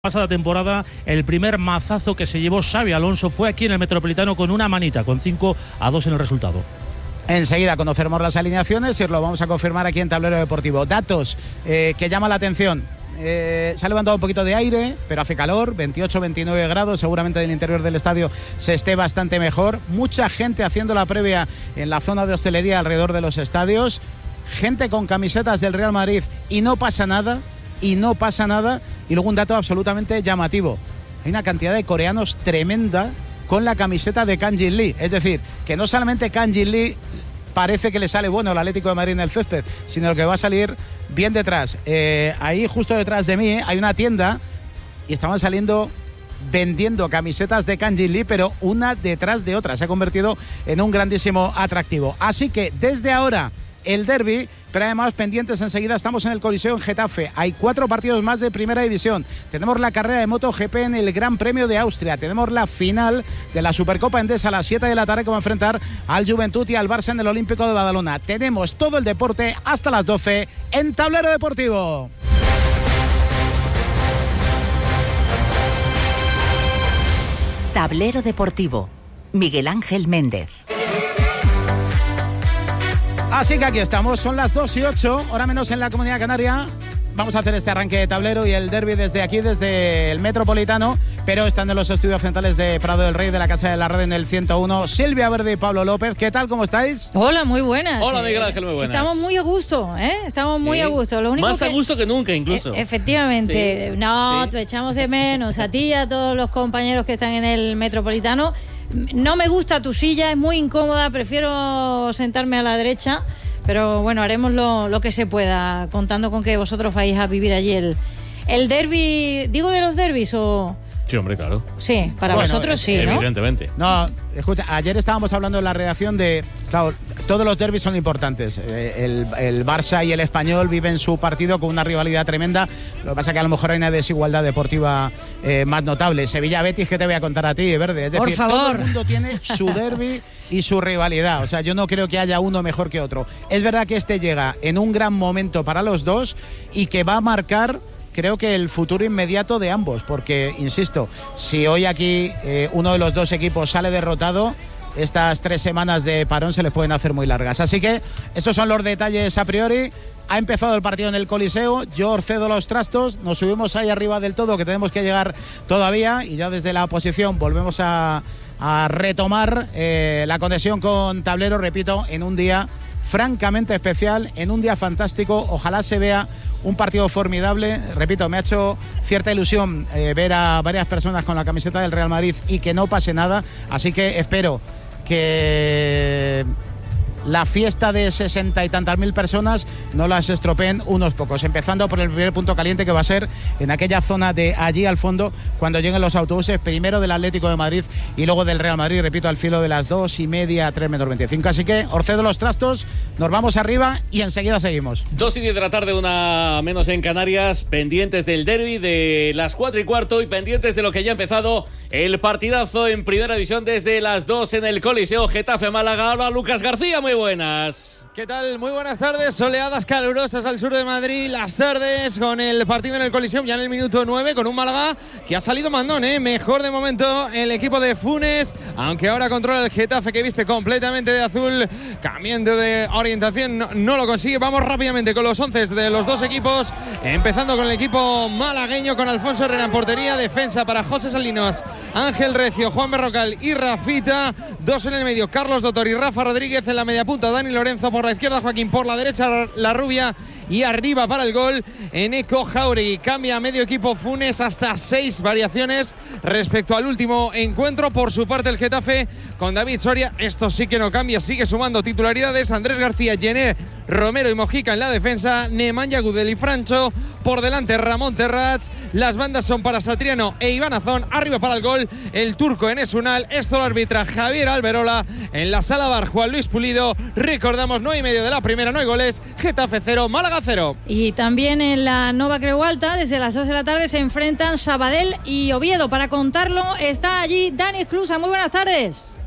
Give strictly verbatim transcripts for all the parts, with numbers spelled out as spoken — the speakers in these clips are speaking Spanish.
Pasada temporada, el primer mazazo que se llevó Xabi Alonso fue aquí en el Metropolitano con una manita, con cinco a dos en el resultado. Enseguida conoceremos las alineaciones y os lo vamos a confirmar aquí en Tablero Deportivo. Datos eh, que llaman la atención. Eh, se ha levantado un poquito de aire, pero hace calor, veintiocho a veintinueve grados, seguramente del interior del estadio se esté bastante mejor. Mucha gente haciendo la previa en la zona de hostelería alrededor de los estadios. Gente con camisetas del Real Madrid y no pasa nada. Y no pasa nada. Y luego un dato absolutamente llamativo. Hay una cantidad de coreanos tremenda con la camiseta de Kang Jin Lee. Es decir, que no solamente Kang Jin Lee parece que le sale bueno el Atlético de Madrid en el césped, sino que va a salir bien detrás. Eh, ahí justo detrás de mí hay una tienda y estaban saliendo vendiendo camisetas de Kang Jin Lee, pero una detrás de otra. Se ha convertido en un grandísimo atractivo. Así que desde ahora el derbi, pero además pendientes enseguida, estamos en el Coliseo en Getafe. Hay cuatro partidos más de Primera División. Tenemos la carrera de MotoGP en el Gran Premio de Austria. Tenemos la final de la Supercopa Endesa a las siete de la tarde, que va a enfrentar al Juventud y al Barça en el Olímpico de Badalona. Tenemos todo el deporte hasta las doce en Tablero Deportivo. Tablero Deportivo. Miguel Ángel Méndez. Así que aquí estamos, son las dos y ocho, hora menos en la Comunidad Canaria. Vamos a hacer este arranque de tablero y el derbi desde aquí, desde el Metropolitano, pero están en los estudios centrales de Prado del Rey, de la Casa de la Radio en el ciento uno. Silvia Verde y Pablo López, ¿qué tal? ¿Cómo estáis? Hola, muy buenas. Hola, Miguel Ángel, muy buenas. Estamos muy a gusto, ¿eh? Estamos muy sí. a gusto. Lo único Más que... a gusto que nunca, incluso. E- efectivamente. Sí. No, sí. te echamos de menos a ti y a todos los compañeros que están en el Metropolitano. No me gusta tu silla, es muy incómoda, prefiero sentarme a la derecha. Pero bueno, haremos lo, lo que se pueda, contando con que vosotros vais a vivir allí el, el derbi. ¿Digo de los derbis o...? Sí, hombre, claro. Sí, para bueno, vosotros sí, ¿no? Evidentemente. No, escucha, ayer estábamos hablando en la redacción de... Claro, todos los derbis son importantes. El, el Barça y el Español viven su partido con una rivalidad tremenda. Lo que pasa es que a lo mejor hay una desigualdad deportiva eh, más notable. Sevilla-Betis, ¿qué te voy a contar a ti, Verde? Es decir, por favor. Todo el mundo tiene su derbi y su rivalidad. O sea, yo no creo que haya uno mejor que otro. Es verdad que este llega en un gran momento para los dos y que va a marcar... creo que el futuro inmediato de ambos, porque, insisto, si hoy aquí eh, uno de los dos equipos sale derrotado, estas tres semanas de parón se les pueden hacer muy largas. Así que esos son los detalles a priori. Ha empezado el partido en el Coliseo, yo cedo los trastos, nos subimos ahí arriba del todo, que tenemos que llegar todavía, y ya desde la oposición volvemos a, a retomar eh, la conexión con Tablero, repito, en un día francamente especial, en un día fantástico. Ojalá se vea un partido formidable. Repito, me ha hecho cierta ilusión eh, ver a varias personas con la camiseta del Real Madrid y que no pase nada, así que espero que la fiesta de sesenta y tantas mil personas no las estropeen unos pocos, empezando por el primer punto caliente, que va a ser en aquella zona de allí al fondo, cuando lleguen los autobuses, primero del Atlético de Madrid y luego del Real Madrid, repito, al filo de las dos y media, tres menos veinticinco. Así que os cedo los trastos, nos vamos arriba y enseguida seguimos. Dos y diez de la tarde, una menos en Canarias, pendientes del derbi de las cuatro y cuarto y pendientes de lo que ya ha empezado el partidazo en Primera División desde las dos en el Coliseo Getafe-Málaga. Ahora Lucas García, muy buenas. ¿Qué tal? Muy buenas tardes. Soleadas calurosas al sur de Madrid. Las tardes con el partido en el Coliseo ya en el minuto nueve, con un Málaga que ha salido mandón, ¿eh? Mejor de momento el equipo de Funes, aunque ahora controla el Getafe, que viste completamente de azul, cambiando de orientación, no, no lo consigue. Vamos rápidamente con los once de los dos equipos, empezando con el equipo malagueño, con Alfonso Herrera en portería, defensa para José Salinas, Ángel Recio, Juan Berrocal y Rafita, dos en el medio, Carlos Dotor y Rafa Rodríguez, en la media punta Dani Lorenzo, por la izquierda Joaquín, por la derecha La Rubia, y arriba para el gol Eneco Jauregui. Cambia a medio equipo Funes, hasta seis variaciones respecto al último encuentro. Por su parte el Getafe con David Soria, esto sí que no cambia, sigue sumando titularidades: Andrés García, Jenner, Romero y Mojica en la defensa, Nemanja Gudel y Francho, por delante Ramón Terrats. Las bandas son para Satriano e Iván Azón, arriba para el gol el turco Enes Unal. Esto lo arbitra Javier Alberola. En la sala bar Juan Luis Pulido. Recordamos, nueve y medio de la primera, no hay goles. Getafe cero, Málaga cero. Y también en la Nova Creu Alta, desde las dos de la tarde, se enfrentan Sabadell y Oviedo. Para contarlo está allí Dani Esclusa. Muy buenas tardes.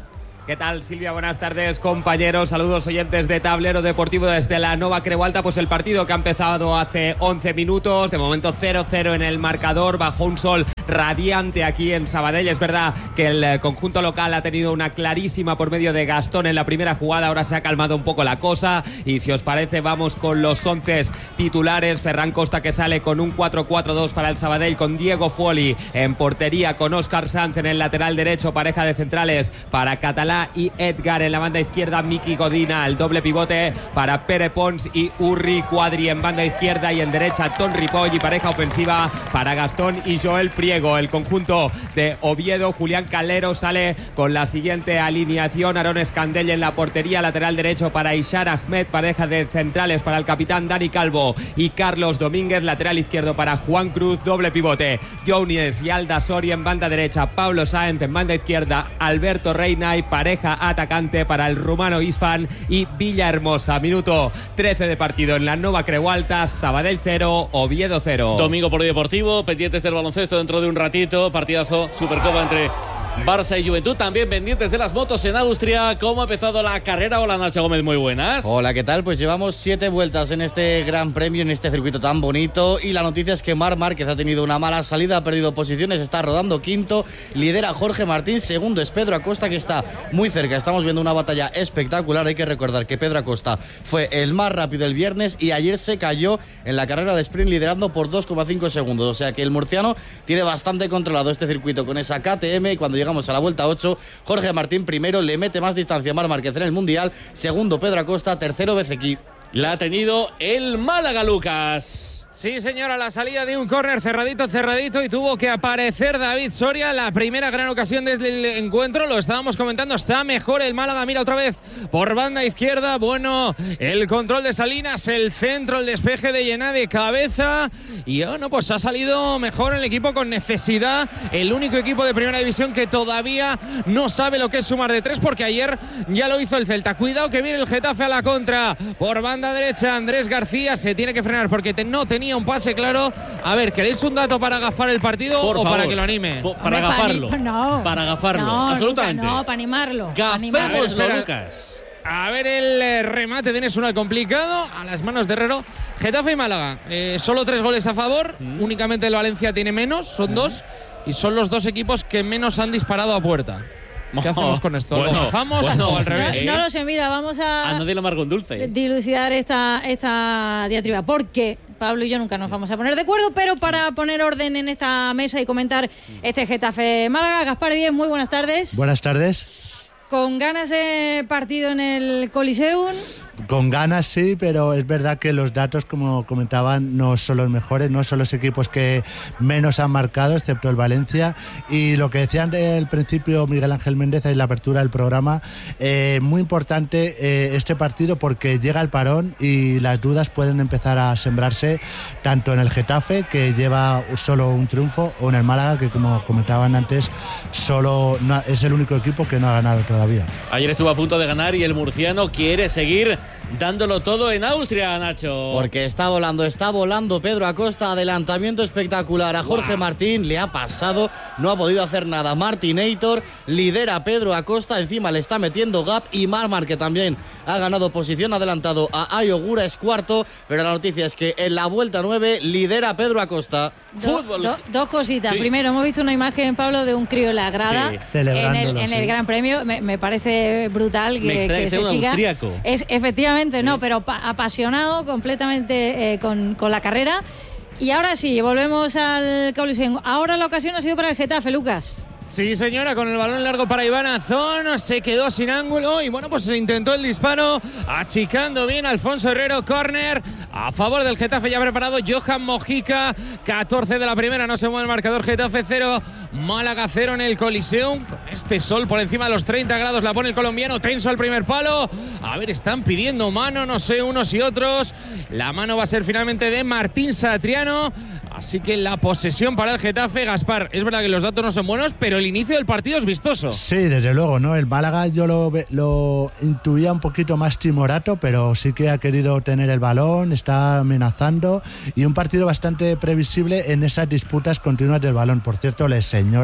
¿Qué tal, Silvia? Buenas tardes, compañeros. Saludos, oyentes de Tablero Deportivo desde la Nova Creu Alta. Pues el partido que ha empezado hace once minutos, de momento cero cero en el marcador, bajo un sol radiante aquí en Sabadell. Es verdad que el conjunto local ha tenido una clarísima por medio de Gastón en la primera jugada. Ahora se ha calmado un poco la cosa y si os parece vamos con los once titulares. Ferran Costa, que sale con un cuatro cuatro dos para el Sabadell, con Diego Fuoli en portería, con Óscar Sanz en el lateral derecho, pareja de centrales para Catalá y Edgar. En la banda izquierda, Miki Godina, el doble pivote para Pere Pons y Urri Cuadri en banda izquierda, y en derecha Ton Ripoll, y pareja ofensiva para Gastón y Joel Priego. El conjunto de Oviedo, Julián Calero sale con la siguiente alineación: Aarón Escandell en la portería, lateral derecho para Ishar Ahmed, pareja de centrales para el capitán Dani Calvo y Carlos Domínguez, lateral izquierdo para Juan Cruz, doble pivote Jounies y Alda Sori en banda derecha, Pablo Sáenz en banda izquierda, Alberto Reina y pareja atacante para el rumano Isfan y Villahermosa. Minuto trece de partido en la Nova Creu Alta, Sabadell cero, Oviedo cero. Domingo polideportivo, pendientes del baloncesto dentro de un ratito, partidazo Supercopa entre Barça y Juventud, también pendientes de las motos en Austria. ¿Cómo ha empezado la carrera? Hola, Nacho Gómez, muy buenas. Hola, ¿qué tal? Pues llevamos siete vueltas en este Gran Premio, en este circuito tan bonito, y la noticia es que Marc Márquez ha tenido una mala salida, ha perdido posiciones, está rodando quinto, lidera Jorge Martín, segundo es Pedro Acosta, que está muy cerca. Estamos viendo una batalla espectacular. Hay que recordar que Pedro Acosta fue el más rápido el viernes y ayer se cayó en la carrera de sprint liderando por dos coma cinco segundos, o sea que el murciano tiene bastante controlado este circuito con esa K T M. Y cuando llegamos a la vuelta ocho, Jorge Martín primero, le mete más distancia a Marc Márquez en el Mundial, segundo Pedro Acosta, tercero Bezequi. La ha tenido el Málaga, Lucas. Sí, señora, la salida de un córner cerradito, cerradito, y tuvo que aparecer David Soria. La primera gran ocasión desde el encuentro, lo estábamos comentando, está mejor el Málaga. Mira otra vez por banda izquierda. Bueno, el control de Salinas, el centro, el despeje de Llená de cabeza. Y bueno, pues ha salido mejor el equipo con necesidad. El único equipo de primera división que todavía no sabe lo que es sumar de tres, porque ayer ya lo hizo el Celta. Cuidado que viene el Getafe a la contra. Por banda derecha, Andrés García se tiene que frenar porque te, no tenía un pase claro. A ver, ¿queréis un dato para agafar el partido Por o favor, para que lo anime? Po para Hombre, agafarlo. pa no. Para agafarlo, no, absolutamente. Nunca, no, para animarlo. Gafémoslo, Espera. Lucas. A ver el eh, remate, tienes una complicado a las manos de Herrero. Getafe y Málaga, eh, solo tres goles a favor, mm. únicamente el Valencia tiene menos, son mm. dos, y son los dos equipos que menos han disparado a puerta. ¿Qué hacemos con esto? Bueno, ¿Lo bajamos bueno, o al revés? No, no lo sé, mira, vamos a, a nadie lo amargo en dulce. dilucidar esta, esta diatriba, porque Pablo y yo nunca nos vamos a poner de acuerdo, pero para poner orden en esta mesa y comentar este Getafe Málaga, Gaspar Díez, muy buenas tardes. Buenas tardes. ¿Con ganas de partido en el Coliseum? Con ganas sí, pero es verdad que los datos, como comentaban, no son los mejores, no son los equipos que menos han marcado, excepto el Valencia. Y lo que decían del principio Miguel Ángel Méndez en la apertura del programa, eh, muy importante eh, este partido porque llega el parón y las dudas pueden empezar a sembrarse tanto en el Getafe, que lleva solo un triunfo, o en el Málaga, que como comentaban antes, solo no, es el único equipo que no ha ganado todavía. Ayer estuvo a punto de ganar y el murciano quiere seguir dándolo todo en Austria, Nacho. Porque está volando, está volando Pedro Acosta. Adelantamiento espectacular a Jorge wow. Martín. Le ha pasado, no ha podido hacer nada. Martinator lidera Pedro Acosta. Encima le está metiendo gap. Y Marmar, que también ha ganado posición, adelantado a Ayogura, es cuarto. Pero la noticia es que en la vuelta nueve lidera Pedro Acosta. Do, do, dos cositas. Sí. Primero, hemos visto una imagen, Pablo, de un crío en la grada sí. en, el, en sí. el Gran Premio. Me, me parece brutal que, me que, que se un siga. Austriaco. Es, efectivamente, sí. no, pero pa, apasionado completamente eh, con, con la carrera. Y ahora sí, volvemos al Coliseum. Ahora la ocasión ha sido para el Getafe, Lucas. Sí, señora, con el balón largo para Iván Azón, se quedó sin ángulo y bueno, pues se intentó el disparo, achicando bien Alfonso Herrero, córner a favor del Getafe, ya preparado Johan Mojica, catorce de la primera, no se mueve el marcador, Getafe cero, Málaga cero en el Coliseum, con este sol por encima de los treinta grados, la pone el colombiano, tenso al primer palo, a ver, están pidiendo mano, no sé, unos y otros, la mano va a ser finalmente de Martín Satriano, así que la posesión para el Getafe. Gaspar, es verdad que los datos no son buenos, pero el inicio del partido es vistoso. Sí, desde luego, ¿no? El Málaga yo lo, lo intuía un poquito más timorato, pero sí que ha querido tener el balón, está amenazando, y un partido bastante previsible en esas disputas continuas del balón. Por cierto, les señora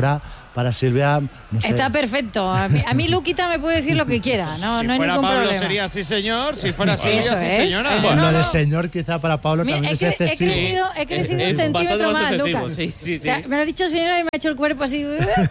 para Silvia, no sé. Está perfecto. A mí, a mí Luquita me puede decir lo que quiera. No, si no hay fuera ningún Pablo problema. sería sí señor, si fuera Silvia Eso sí es. señora. Eh, Bueno, no, lo de no. señor quizá para Pablo Mira, también he, es cre- he excesivo. crecido, he crecido Es un centímetro bastante más más, excesivo, Lucas. sí, sí, O sea, sí. me lo ha dicho señora y me ha hecho el cuerpo así.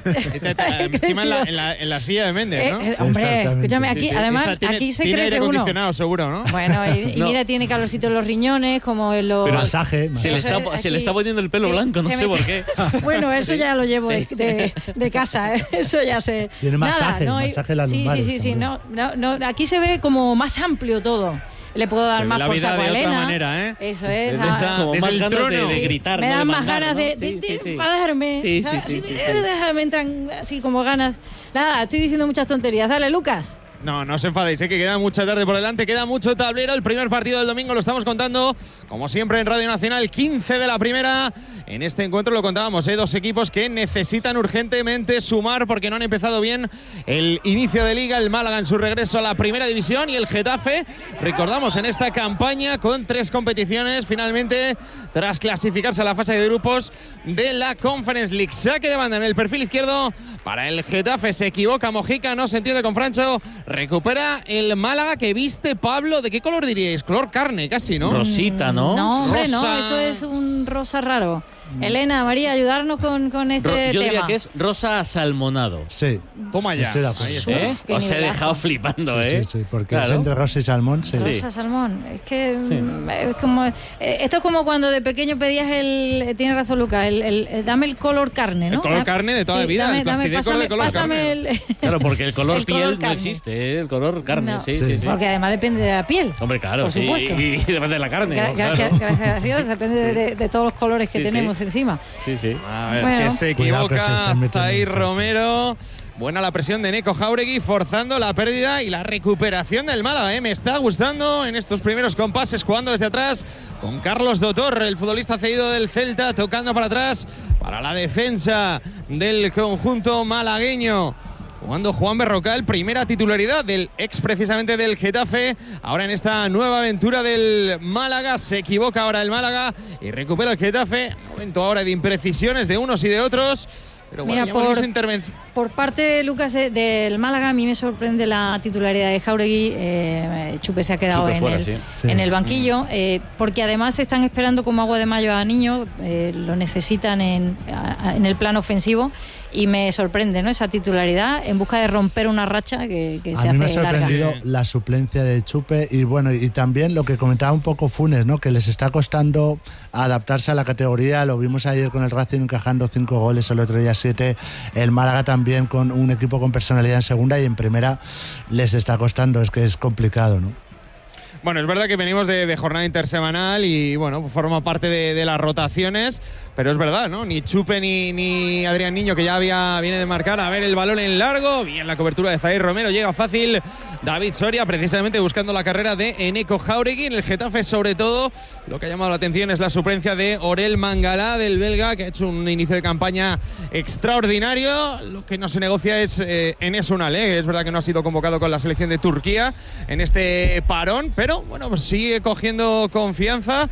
He Encima en la, crecido. en, la, en la silla de Méndez, ¿no? Eh, eh, hombre, Exactamente. escúchame, aquí, Sí, sí. además, Esa tiene, aquí se tiene aire crece uno. acondicionado, seguro, ¿no? Bueno, y, y No. mira, tiene calorcito en los riñones, como en los... Pero Masaje, Se, masaje. le Eso está, es se le aquí. está poniendo el pelo Sí, blanco, no se sé me- por qué. Bueno, eso ya lo llevo de, de- de casa, ¿eh? Eso ya sé. Tiene masaje, Nada, ¿no? masaje en las Sí, sí, lumbares sí, sí. No, también. no, no, aquí se ve como más amplio todo. Le puedo dar Se ve más la por vida saco a de otra Elena. manera, ¿eh? Eso es. Desde ah, esa- Como desde más el ganas de, trono. de gritar, me ¿no? dan De más mandar, ganas ¿no? de, Sí, de, de sí, sí. enfadarme. Sí, sí, ¿sabes? sí, Así sí, de- sí. de- me entran así como ganas. Nada, estoy diciendo muchas tonterías. Dale, Lucas. No, no os enfadéis, ¿eh? Que queda mucha tarde por delante, queda mucho tablero. El primer partido del domingo lo estamos contando, como siempre en Radio Nacional, quince de la primera. En este encuentro lo contábamos, ¿eh? Dos equipos que necesitan urgentemente sumar porque no han empezado bien el inicio de liga. El Málaga en su regreso a la primera división y el Getafe, recordamos, en esta campaña con tres competiciones, finalmente tras clasificarse a la fase de grupos de la Conference League. Saque de banda en el perfil izquierdo para el Getafe, se equivoca Mojica, no se entiende con Francho, recupera el Málaga que viste, Pablo, ¿de qué color diríais? Color carne, casi, ¿no? Rosita, ¿no? No, hombre, Rosa. no. Esto es un rosa raro. Elena, María, ayudarnos con, con este Ro- yo tema. diría que es rosa asalmonado. Sí. Toma ya. Estoy de acuerdo. Ahí está. ¿Eh? qué Os he nivelazo. dejado flipando, Sí, ¿eh? sí, sí, porque Claro. es entre rosa y salmón, sí. Sí. Rosa salmón. Es que Sí. mm, es como eh, esto es como cuando de pequeño pedías el eh, tiene razón Lucas, el, el- el- dame el color carne, ¿no? El color Da- carne de toda la vida, el plastidecor pásame, de color pásame carne. el- Claro, porque el color el piel color no carne. existe, ¿eh? El color carne, No, sí, sí, sí. Porque además depende de la piel. Hombre, claro, por sí. supuesto. Y, y depende de la carne, Gra- ¿no? gracias, Claro. gracias a Dios, depende de, de- de todos los colores que Sí, sí. tenemos encima. Sí, sí. A ver, Bueno. que se Cuidado que se equivoca están metiendo Zair mucho. Romero. Buena la presión de Neko Jauregui, forzando la pérdida y la recuperación del Málaga. ¿eh? Me está gustando en estos primeros compases, jugando desde atrás con Carlos Dotor, el futbolista cedido del Celta, tocando para atrás para la defensa del conjunto malagueño. Jugando Juan Berrocal, primera titularidad del ex precisamente del Getafe. Ahora en esta nueva aventura del Málaga. Se equivoca ahora el Málaga y recupera el Getafe. Momento ahora de imprecisiones de unos y de otros. Pero bueno, Mira, ya hemos por- visto intervención. Por parte de Lucas de- del Málaga, a mí me sorprende la titularidad de Jauregui. Eh, Chupe se ha quedado Chupe en, fuera, el, sí. Sí. en el banquillo, eh, porque además están esperando como agua de mayo a Niño, eh, lo necesitan en, a- a- en el plano ofensivo y me sorprende, ¿no? Esa titularidad en busca de romper una racha que, que se A mí me ha hace larga. sorprendido la suplencia de Chupe y bueno, y también lo que comentaba un poco Funes, ¿no? Que les está costando adaptarse a la categoría. Lo vimos ayer con el Racing encajando cinco goles, el otro día siete. El Málaga también con un equipo con personalidad en segunda y en primera les está costando, es que es complicado, ¿no? Bueno, es verdad que venimos de, de jornada intersemanal y bueno, forma parte de, de las rotaciones, pero es verdad, ¿no? Ni Chupe ni, ni Adrián Niño, que ya había, viene de marcar, a ver el balón en largo, bien la cobertura de Zair Romero, llega fácil David Soria, precisamente buscando la carrera de Eneko Jauregui. En el Getafe, sobre todo, lo que ha llamado la atención es la suplencia de Orel Mangalá, del belga, que ha hecho un inicio de campaña extraordinario. Lo que no se negocia es eh, Enes Unal, ¿eh? Es verdad que no ha sido convocado con la selección de Turquía en este parón, pero bueno, pues sigue cogiendo confianza.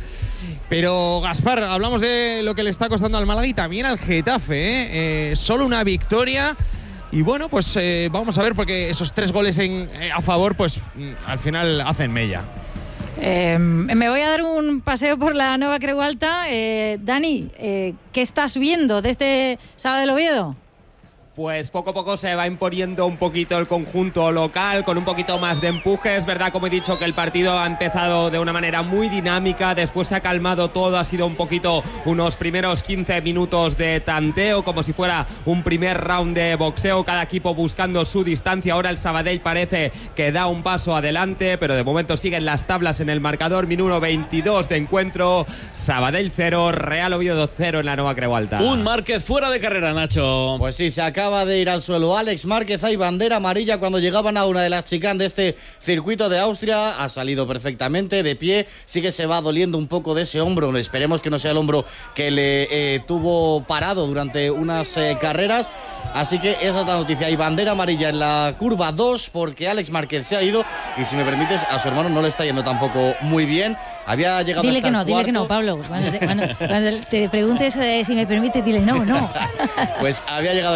Pero Gaspar, hablamos de lo que le está costando al Málaga y también al Getafe, ¿eh? Eh, solo una victoria. Y bueno, pues eh, vamos a ver, porque esos tres goles en, eh, a favor, pues mm, al final hacen mella. Eh, me voy a dar un paseo por la Nueva Creu Alta. Eh, Dani, eh, ¿qué estás viendo desde Sábado del Oviedo? Pues poco a poco se va imponiendo un poquito el conjunto local, con un poquito más de empuje. Es verdad, como he dicho, que el partido ha empezado de una manera muy dinámica, después se ha calmado todo, ha sido un poquito unos primeros quince minutos de tanteo, como si fuera un primer round de boxeo, cada equipo buscando su distancia. Ahora el Sabadell parece que da un paso adelante, pero de momento siguen las tablas en el marcador. Minuto veintidós de encuentro, Sabadell cero, Real Oviedo cero en la Nueva Creu Alta. Un Márquez fuera de carrera, Nacho. Pues sí, se acaba de ir al suelo Alex Márquez. Hay bandera amarilla cuando llegaban a una de las chicán de este circuito de Austria. Ha salido perfectamente de pie. Sí que se va doliendo un poco de ese hombro. Esperemos que no sea el hombro que le eh, tuvo parado durante unas eh, carreras. Así que esa es la noticia. Hay bandera amarilla en la curva dos porque Alex Márquez se ha ido. Y si me permites, a su hermano no le está yendo tampoco muy bien. Había llegado Dile a que estar no, dile que cuarto. no, Pablo. Cuando te, cuando- cuando te pregunte eso de si me permite, dile no, no. Pues había llegado a estar cuarto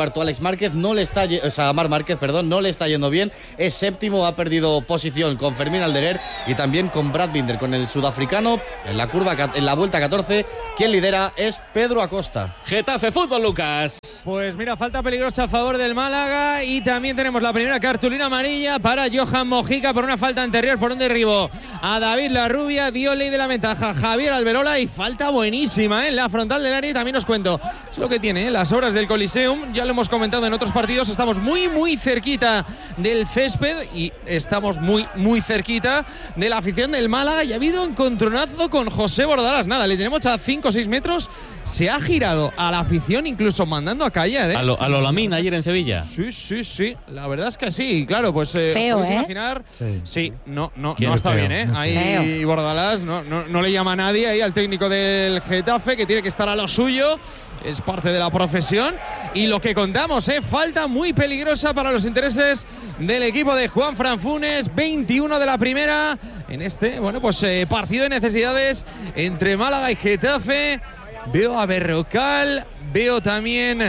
cuarto. Alex Márquez no le está, o sea, Marc Márquez, perdón, no le está yendo bien. Es séptimo, ha perdido posición con Fermín Aldeguer y también con Brad Binder, con el sudafricano en la curva, en la vuelta catorce. Quien lidera es Pedro Acosta. Getafe Fútbol, Lucas. Pues mira, falta peligrosa a favor del Málaga y también tenemos la primera cartulina amarilla para Johan Mojica por una falta anterior, por un derribo a David Larrubia. Dio ley de la ventaja Javier Alberola y falta buenísima, ¿eh? En la frontal del área. Y también os cuento, es lo que tiene, ¿eh? Las obras del Coliseum, ya lo hemos comentado en otros partidos, estamos muy muy cerquita del césped y estamos muy muy cerquita de la afición del Málaga y ha habido un encontronazo con José Bordalás. Nada, le tenemos a cinco o seis metros, se ha girado a la afición incluso mandando a callar, ¿eh? A lo, a lo Lamín ayer en Sevilla. Sí, sí, sí, la verdad es que sí, claro, pues eh, feo, podéis ¿eh? imaginar, sí, sí no, no, ¿Quién no es está feo? bien, ¿eh? Ahí Feo. Bordalás no, no, no le llama a nadie ahí al técnico del Getafe, que tiene que estar a lo suyo. Es parte de la profesión y lo que contamos, ¿eh? Falta muy peligrosa para los intereses del equipo de Juan Fran Funes. veintiuno de la primera en este, bueno, pues eh, partido de necesidades entre Málaga y Getafe. Veo a Berrocal, veo también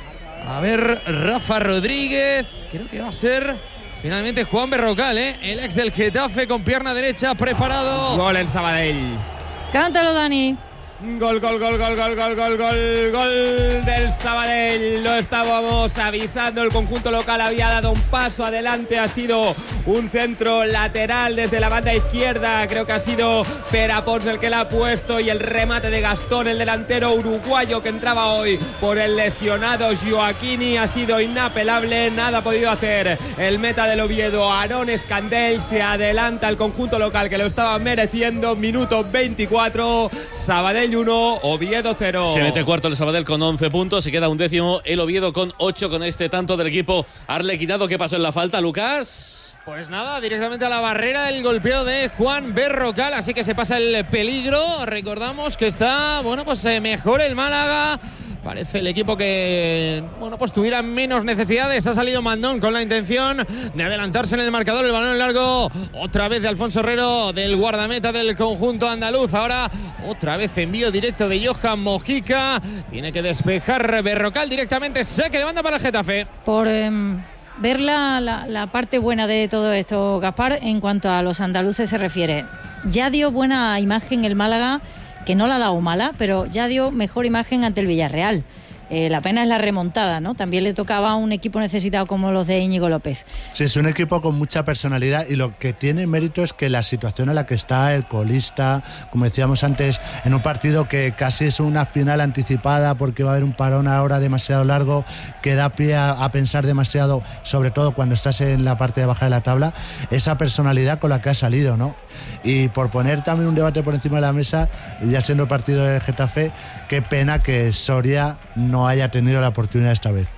a ver Rafa Rodríguez. Creo que va a ser finalmente Juan Berrocal, ¿eh? El ex del Getafe con pierna derecha preparado. Gol en Sabadell. Cántalo, Dani. Gol, gol, gol, gol, gol, gol, gol, gol, gol del Sabadell. Lo estábamos avisando, el conjunto local había dado un paso adelante, ha sido un centro lateral desde la banda izquierda, creo que ha sido Perapons el que la ha puesto y el remate de Gastón, el delantero uruguayo que entraba hoy por el lesionado Joaquini, ha sido inapelable, nada ha podido hacer el meta del Oviedo, Aarón Escandel, se adelanta el conjunto local que lo estaba mereciendo, minuto veinticuatro, Sabadell uno, Oviedo cero. Se mete cuarto el Sabadell con once puntos, se queda un décimo el Oviedo con ocho con este tanto del equipo arlequinado. ¿Qué pasó en la falta, Lucas? Pues nada, directamente a la barrera el golpeo de Juan Berrocal, así que se pasa el peligro. Recordamos que está, bueno, pues eh, mejor el Málaga. Parece el equipo que, bueno, pues tuviera menos necesidades. Ha salido Mandón con la intención de adelantarse en el marcador. El balón largo, otra vez de Alfonso Herrero, del guardameta del conjunto andaluz. Ahora, otra vez envío directo de Johan Mojica. Tiene que despejar Berrocal directamente. Saque de banda para el Getafe. Por eh, ver la, la, la parte buena de todo esto, Gaspar, en cuanto a los andaluces se refiere. Ya dio buena imagen el Málaga, que no la ha dado mala, pero ya dio mejor imagen ante el Villarreal. Eh, la pena es la remontada, ¿no? También le tocaba a un equipo necesitado como los de Íñigo López. Sí, es un equipo con mucha personalidad y lo que tiene mérito es que la situación en la que está el colista, como decíamos antes, en un partido que casi es una final anticipada porque va a haber un parón ahora demasiado largo que da pie a, a pensar demasiado, sobre todo cuando estás en la parte de baja de la tabla, esa personalidad con la que ha salido, ¿no? Y por poner también un debate por encima de la mesa, ya siendo el partido de Getafe, qué pena que Soria no haya tenido la oportunidad esta vez.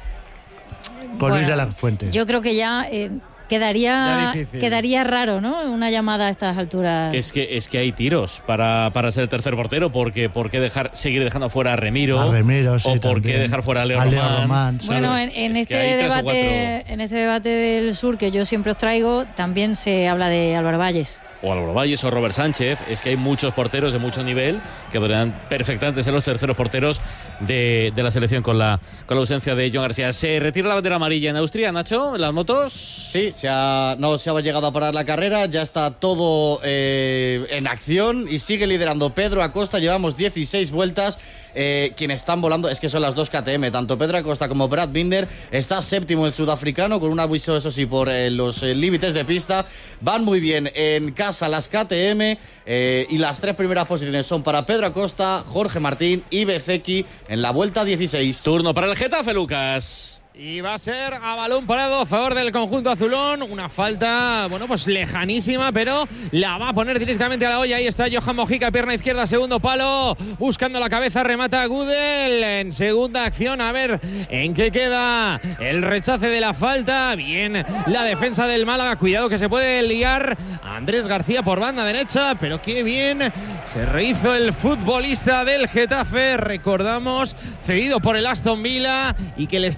Con Bueno, Luis de la Fuente. Yo creo que ya eh, quedaría, Ya quedaría raro, ¿no? Una llamada a estas alturas. Es que, es que hay tiros para, para ser el tercer portero, porque ¿por qué dejar, seguir dejando fuera a Remiro? A Remiro, sí, ¿O por también. qué dejar fuera a Leo A Leo Román? Román, Bueno, ¿sabes? en, en Es este que hay tres o debate, en este debate del sur que yo siempre os traigo, también se habla de Álvaro Valles. O Álvaro Valles o Robert Sánchez. Es que hay muchos porteros de mucho nivel que podrían perfectamente ser los terceros porteros de, de la selección con la, con la ausencia de Joan García. ¿Se retira la bandera amarilla en Austria, Nacho, en las motos? Sí, se ha, no se ha llegado a parar la carrera, ya está todo eh, en acción y sigue liderando Pedro Acosta, llevamos dieciséis vueltas. Eh, quienes están volando es que son las dos K T M, tanto Pedro Acosta como Brad Binder. Está séptimo el sudafricano con un aviso, eso sí, por eh, los eh, límites de pista. Van muy bien en casa las K T M eh, y las tres primeras posiciones son para Pedro Acosta, Jorge Martín y Bezeki en la vuelta dieciséis. Turno para el Getafe, Lucas. Y va a ser a balón parado a favor del conjunto azulón. Una falta, bueno, pues lejanísima, pero la va a poner directamente a la olla. Ahí está Johan Mojica, pierna izquierda, segundo palo. Buscando la cabeza, remata Gudel en segunda acción. A ver en qué queda el rechace de la falta. Bien la defensa del Málaga. Cuidado que se puede liar Andrés García por banda derecha, pero qué bien se rehizo el futbolista del Getafe. Recordamos, cedido por el Aston Villa y que le está dando un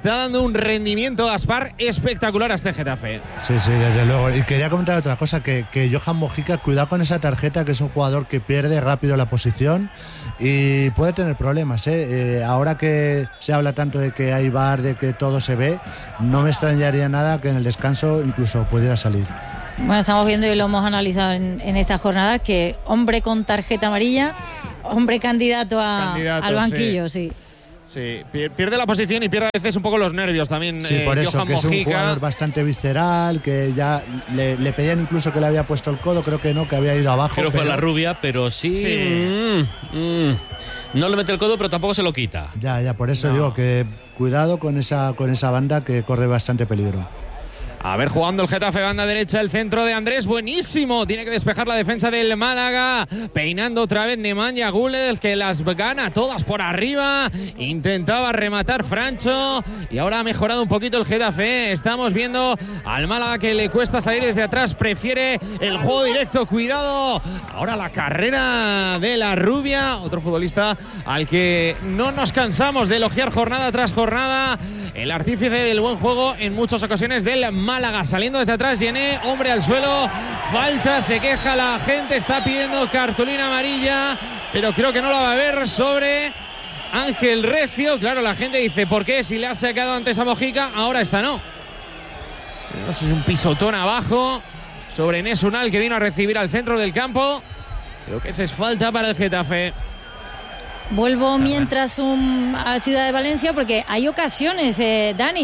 un rendimiento, Gaspar, espectacular a este Getafe. Sí, sí, desde luego. Y quería comentar otra cosa, que, que Johan Mojica, cuidado con esa tarjeta, que es un jugador que pierde rápido la posición y puede tener problemas, ¿eh? Eh, ahora que se habla tanto de que hay V A R, de que todo se ve, no me extrañaría nada que en el descanso incluso pudiera salir. Bueno, estamos viendo y lo hemos analizado en, en esta jornada, que hombre con tarjeta amarilla, hombre candidato, a, Candidato, al banquillo, sí. sí. Sí, pierde la posición y pierde a veces un poco los nervios también. Sí, por eh, eso, Johan que Mojica. Es un jugador bastante visceral, que ya le, le pedían incluso que le había puesto el codo, creo que no, que había ido abajo. Creo que pero... fue la rubia, pero sí. sí. Mm, mm, no le mete el codo, pero tampoco se lo quita. Ya, ya, por eso no. digo que cuidado con esa, con esa banda que corre bastante peligro. A ver, jugando el Getafe, banda derecha, el centro de Andrés, buenísimo. Tiene que despejar la defensa del Málaga. Peinando otra vez Nemanja Gules, que las gana todas por arriba. Intentaba rematar Francho. Y ahora ha mejorado un poquito el Getafe. Estamos viendo al Málaga que le cuesta salir desde atrás. Prefiere el juego directo. Cuidado. Ahora la carrera de la rubia. Otro futbolista al que no nos cansamos de elogiar jornada tras jornada. El artífice del buen juego en muchas ocasiones del Málaga. Saliendo desde atrás, Yené, hombre al suelo. Falta, se queja la gente, está pidiendo cartulina amarilla, pero creo que no la va a ver sobre Ángel Recio. Claro, la gente dice, ¿por qué? Si le ha sacado antes a Mojica, ahora esta no. No sé, es un pisotón abajo sobre Nesunal, que vino a recibir al centro del campo. Creo que esa es falta para el Getafe. Vuelvo mientras un, a Ciudad de Valencia, porque hay ocasiones, eh, Dani.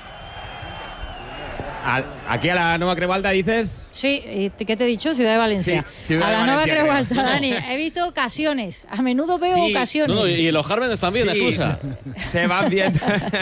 Al, aquí a la Nueva Crebalta dices. Sí, ¿qué te he dicho? Ciudad de Valencia. Sí, Ciudad a la de Nueva Valencia, Crebalta, creo. Dani. He visto ocasiones. A menudo veo Sí. ocasiones. No, no, y en los Jármenes también, Sí, excusa. Se van viendo.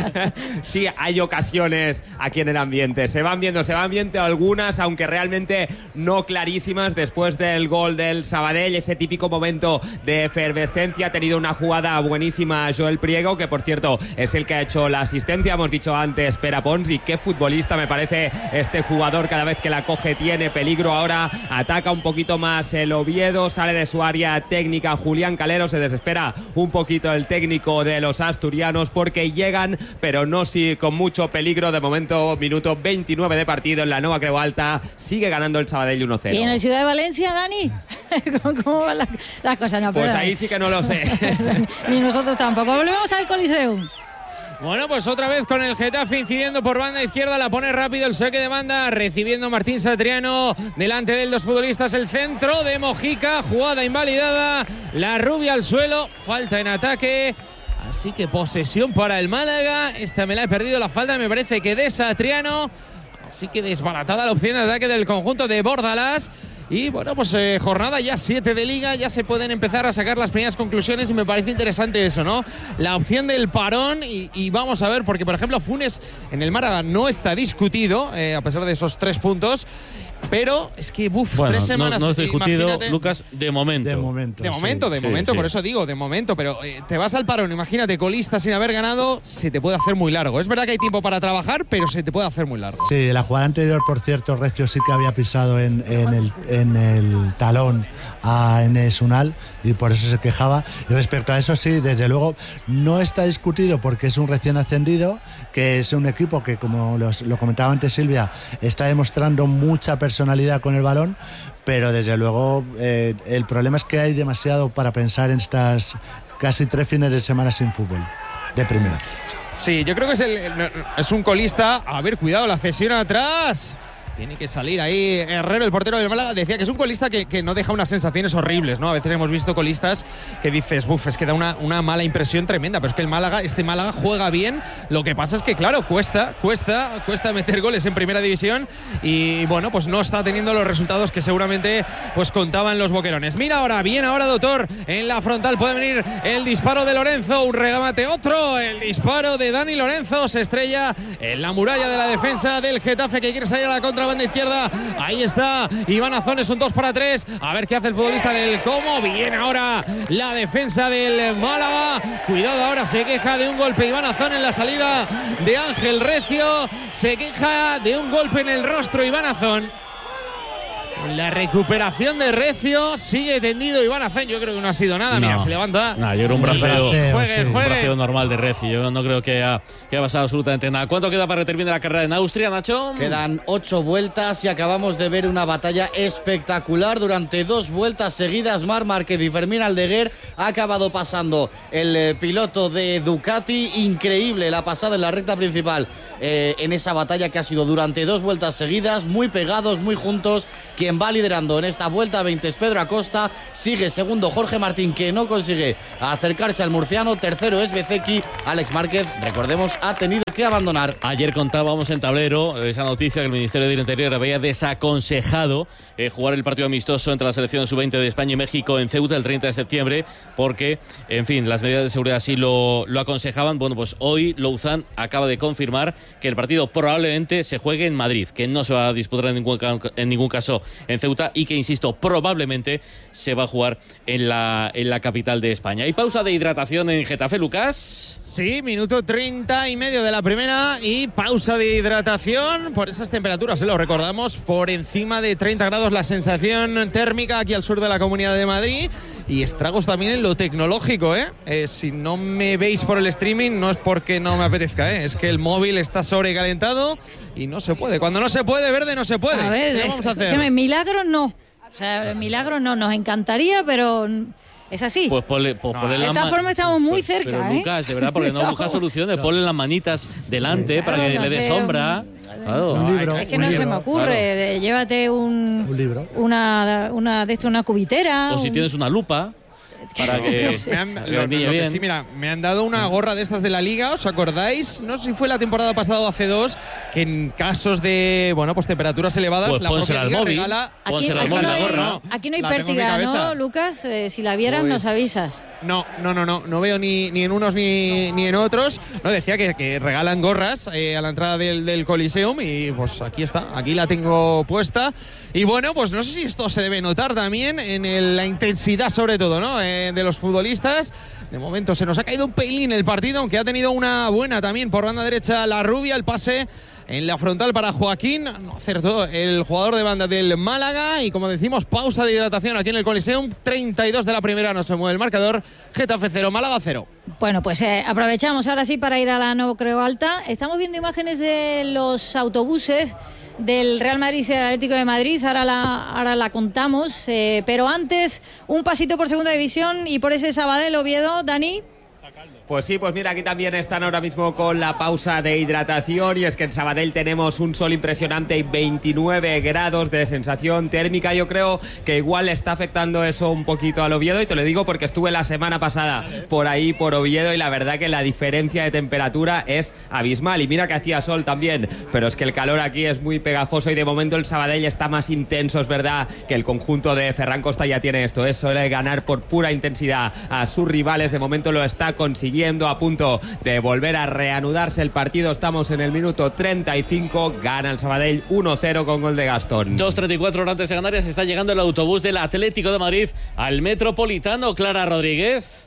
Sí, hay ocasiones aquí en el ambiente. Se van viendo, se van viendo algunas, aunque realmente no clarísimas. Después del gol del Sabadell, ese típico momento de efervescencia. Ha tenido una jugada buenísima Joel Priego, que por cierto es el que ha hecho la asistencia. Hemos dicho antes Pere Pons, y qué futbolista me parece este jugador. Cada vez que la coge tiene peligro. Ahora ataca un poquito más el Oviedo, sale de su área técnica Julián Calero, se desespera un poquito el técnico de los asturianos porque llegan, pero no sí con mucho peligro. De momento, minuto veintinueve de partido en la Nueva Creu Alta, sigue ganando el Sabadell uno cero. ¿Y en el Ciudad de Valencia, Dani? ¿Cómo, cómo van las, las cosas? No, pues perdón. ahí sí que no lo sé. Ni nosotros tampoco. Volvemos al Coliseum. Bueno, pues otra vez con el Getafe incidiendo por banda izquierda, la pone rápido el saque de banda, recibiendo Martín Satriano, delante de él dos futbolistas, el centro de Mojica, jugada invalidada, la rubia al suelo, falta en ataque, así que posesión para el Málaga. Esta me la he perdido, la falta me parece que de Satriano, así que desbaratada la opción de ataque del conjunto de Bordalás. Y bueno, pues eh, jornada ya siete de Liga, ya se pueden empezar a sacar las primeras conclusiones y me parece interesante eso, ¿no? La opción del parón y, y vamos a ver, porque por ejemplo Funes en el Málaga no está discutido, eh, a pesar de esos tres puntos. Pero es que, buf, bueno, tres semanas. No, no es discutido, imagínate. Lucas, de momento. De momento. De momento, sí. de Sí, momento, sí. por eso digo, de momento. Pero eh, te vas al parón, imagínate, colista sin haber ganado, se te puede hacer muy largo. Es verdad que hay tiempo para trabajar, pero se te puede hacer muy largo. Sí, la jugada anterior, por cierto, Recio sí que había pisado en, en, el, en el talón a Enes Unal y por eso se quejaba. Y respecto a eso, sí, desde luego, no está discutido porque es un recién ascendido, que es un equipo que, como los, lo comentaba antes Silvia, está demostrando mucha personalidad con el balón, pero desde luego eh, el problema es que hay demasiado para pensar en estas casi tres fines de semana sin fútbol de primera. Sí, yo creo que es, el, es un colista. A ver, cuidado, la cesión atrás. Tiene que salir ahí Herrero, el portero del Málaga. Decía que es un colista que, que no deja unas sensaciones horribles, ¿no? A veces hemos visto colistas que dices, buf, es que da una, una mala impresión tremenda. Pero es que el Málaga, este Málaga juega bien. Lo que pasa es que, claro, cuesta, cuesta, cuesta meter goles en primera división. Y bueno, pues no está teniendo los resultados que seguramente pues contaban los boquerones. Mira ahora, bien ahora, doctor. En la frontal puede venir el disparo de Lorenzo. Un regamate, otro. El disparo de Dani Lorenzo. Se estrella en la muralla de la defensa del Getafe, que quiere salir a la contra. Banda izquierda, ahí está Iván Azón, es un dos para tres, a ver qué hace el futbolista del Como. Bien ahora la defensa del Málaga, cuidado, ahora se queja de un golpe Iván Azón en la salida de Ángel Recio, se queja de un golpe en el rostro Iván Azón. La recuperación de Recio, sigue tendido Iván Azén. Yo creo que no ha sido nada. No. Mira, se levanta. No, yo era un braceo, juegue, sí. un juegue. braceo normal de Reci. Yo no creo que haya, que haya pasado absolutamente nada. ¿Cuánto queda para que termine la carrera en Austria, Nacho? Quedan ocho vueltas y acabamos de ver una batalla espectacular durante dos vueltas seguidas. Marc Márquez y Fermín Aldeguer ha acabado pasando el eh, piloto de Ducati. Increíble la pasada en la recta principal eh, en esa batalla que ha sido durante dos vueltas seguidas, muy pegados, muy juntos. Quien va liderando en esta vuelta veinte es Pedro Acosta, sigue segundo Jorge Martín, que no consigue acercarse al murciano, tercero es Bezzecchi. Alex Márquez, recordemos, ha tenido que abandonar. Ayer contábamos en Tablero esa noticia que el Ministerio del Interior había desaconsejado eh, jugar el partido amistoso entre las selecciones sub veinte de España y México en Ceuta el treinta de septiembre, porque, en fin, las medidas de seguridad así lo, lo aconsejaban. Bueno, pues hoy Louzán acaba de confirmar que el partido probablemente se juegue en Madrid, que no se va a disputar en ningún, en ningún caso en Ceuta y que, insisto, probablemente se va a jugar en la, en la capital de España. ¿Hay pausa de hidratación en Getafe, Lucas? Sí, minuto treinta y medio de la primera y pausa de hidratación por esas temperaturas, ¿eh? Lo recordamos, por encima de treinta grados la sensación térmica aquí al sur de la Comunidad de Madrid y estragos también en lo tecnológico, ¿eh? Eh, si no me veis por el streaming no es porque no me apetezca, ¿eh? Es que el móvil está sobrecalentado y no se puede. Cuando no se puede, Verde, no se puede. A ver, ¿qué vamos a hacer? Escúchame, milagros no. O sea, milagros no, nos encantaría, pero es así. Pues ponle, pues No, ponle de las todas man- formas estamos muy pues, cerca, pero, ¿eh? Lucas, de verdad, porque no buscas soluciones, ponle las manitas delante para Claro, que no le dé sé, sombra. Claro. Un libro. Es que un no se libro. me ocurre. Claro. de- llévate un, Un libro. una, una de esto, una cubitera. O si un- tienes una lupa para que, Me han, para que lo- brille lo que bien. sí, mira, me han dado una gorra de estas de la Liga, ¿os acordáis? No sé si fue la temporada pasada o hace dos, que en casos de, bueno, pues temperaturas elevadas, Pues la pónsela propia al Liga móvil. regala… Aquí, Pónsela aquí al no móvil, hay, la gorra. aquí no hay La tengo en mi pértiga, cabeza. ¿no, Lucas? Eh, si la vieras, Pues- nos avisas. No, no, no, no, no veo ni, ni en unos ni, ni en otros. No, decía que, que regalan gorras eh, a la entrada del, del Coliseum y pues aquí está, aquí la tengo puesta. Y bueno, pues no sé si esto se debe notar también en el- la intensidad sobre todo, ¿no? Eh, de los futbolistas. De momento se nos ha caído un pelín el partido, aunque ha tenido una buena también por banda derecha la Rubia, el pase en la frontal para Joaquín, no acertó el jugador de banda del Málaga y como decimos, pausa de hidratación aquí en el Coliseum, treinta y dos de la primera, no se mueve el marcador, Getafe cero, Málaga cero. Bueno, pues eh, aprovechamos ahora sí para ir a la Nuevo Creo Alta. Estamos viendo imágenes de los autobuses del Real Madrid y del Atlético de Madrid, ahora la, ahora la contamos, eh, pero antes un pasito por segunda división y por ese Sabadell Oviedo, Dani. Pues sí, pues mira, aquí también están ahora mismo con la pausa de hidratación y es que en Sabadell tenemos un sol impresionante y veintinueve grados de sensación térmica. Yo creo que igual le está afectando eso un poquito al Oviedo y te lo digo porque estuve la semana pasada por ahí, por Oviedo, y la verdad que la diferencia de temperatura es abismal. Y mira que hacía sol también, pero es que el calor aquí es muy pegajoso y de momento el Sabadell está más intenso, es verdad que el conjunto de Ferran Costa ya tiene esto, es suele ganar por pura intensidad a sus rivales, de momento lo está consiguiendo. A punto de volver a reanudarse el partido, estamos en el minuto treinta y cinco, gana el Sabadell uno cero con gol de Gastón. dos treinta y cuatro horas antes de Canarias, está llegando el autobús del Atlético de Madrid al Metropolitano. Clara Rodríguez.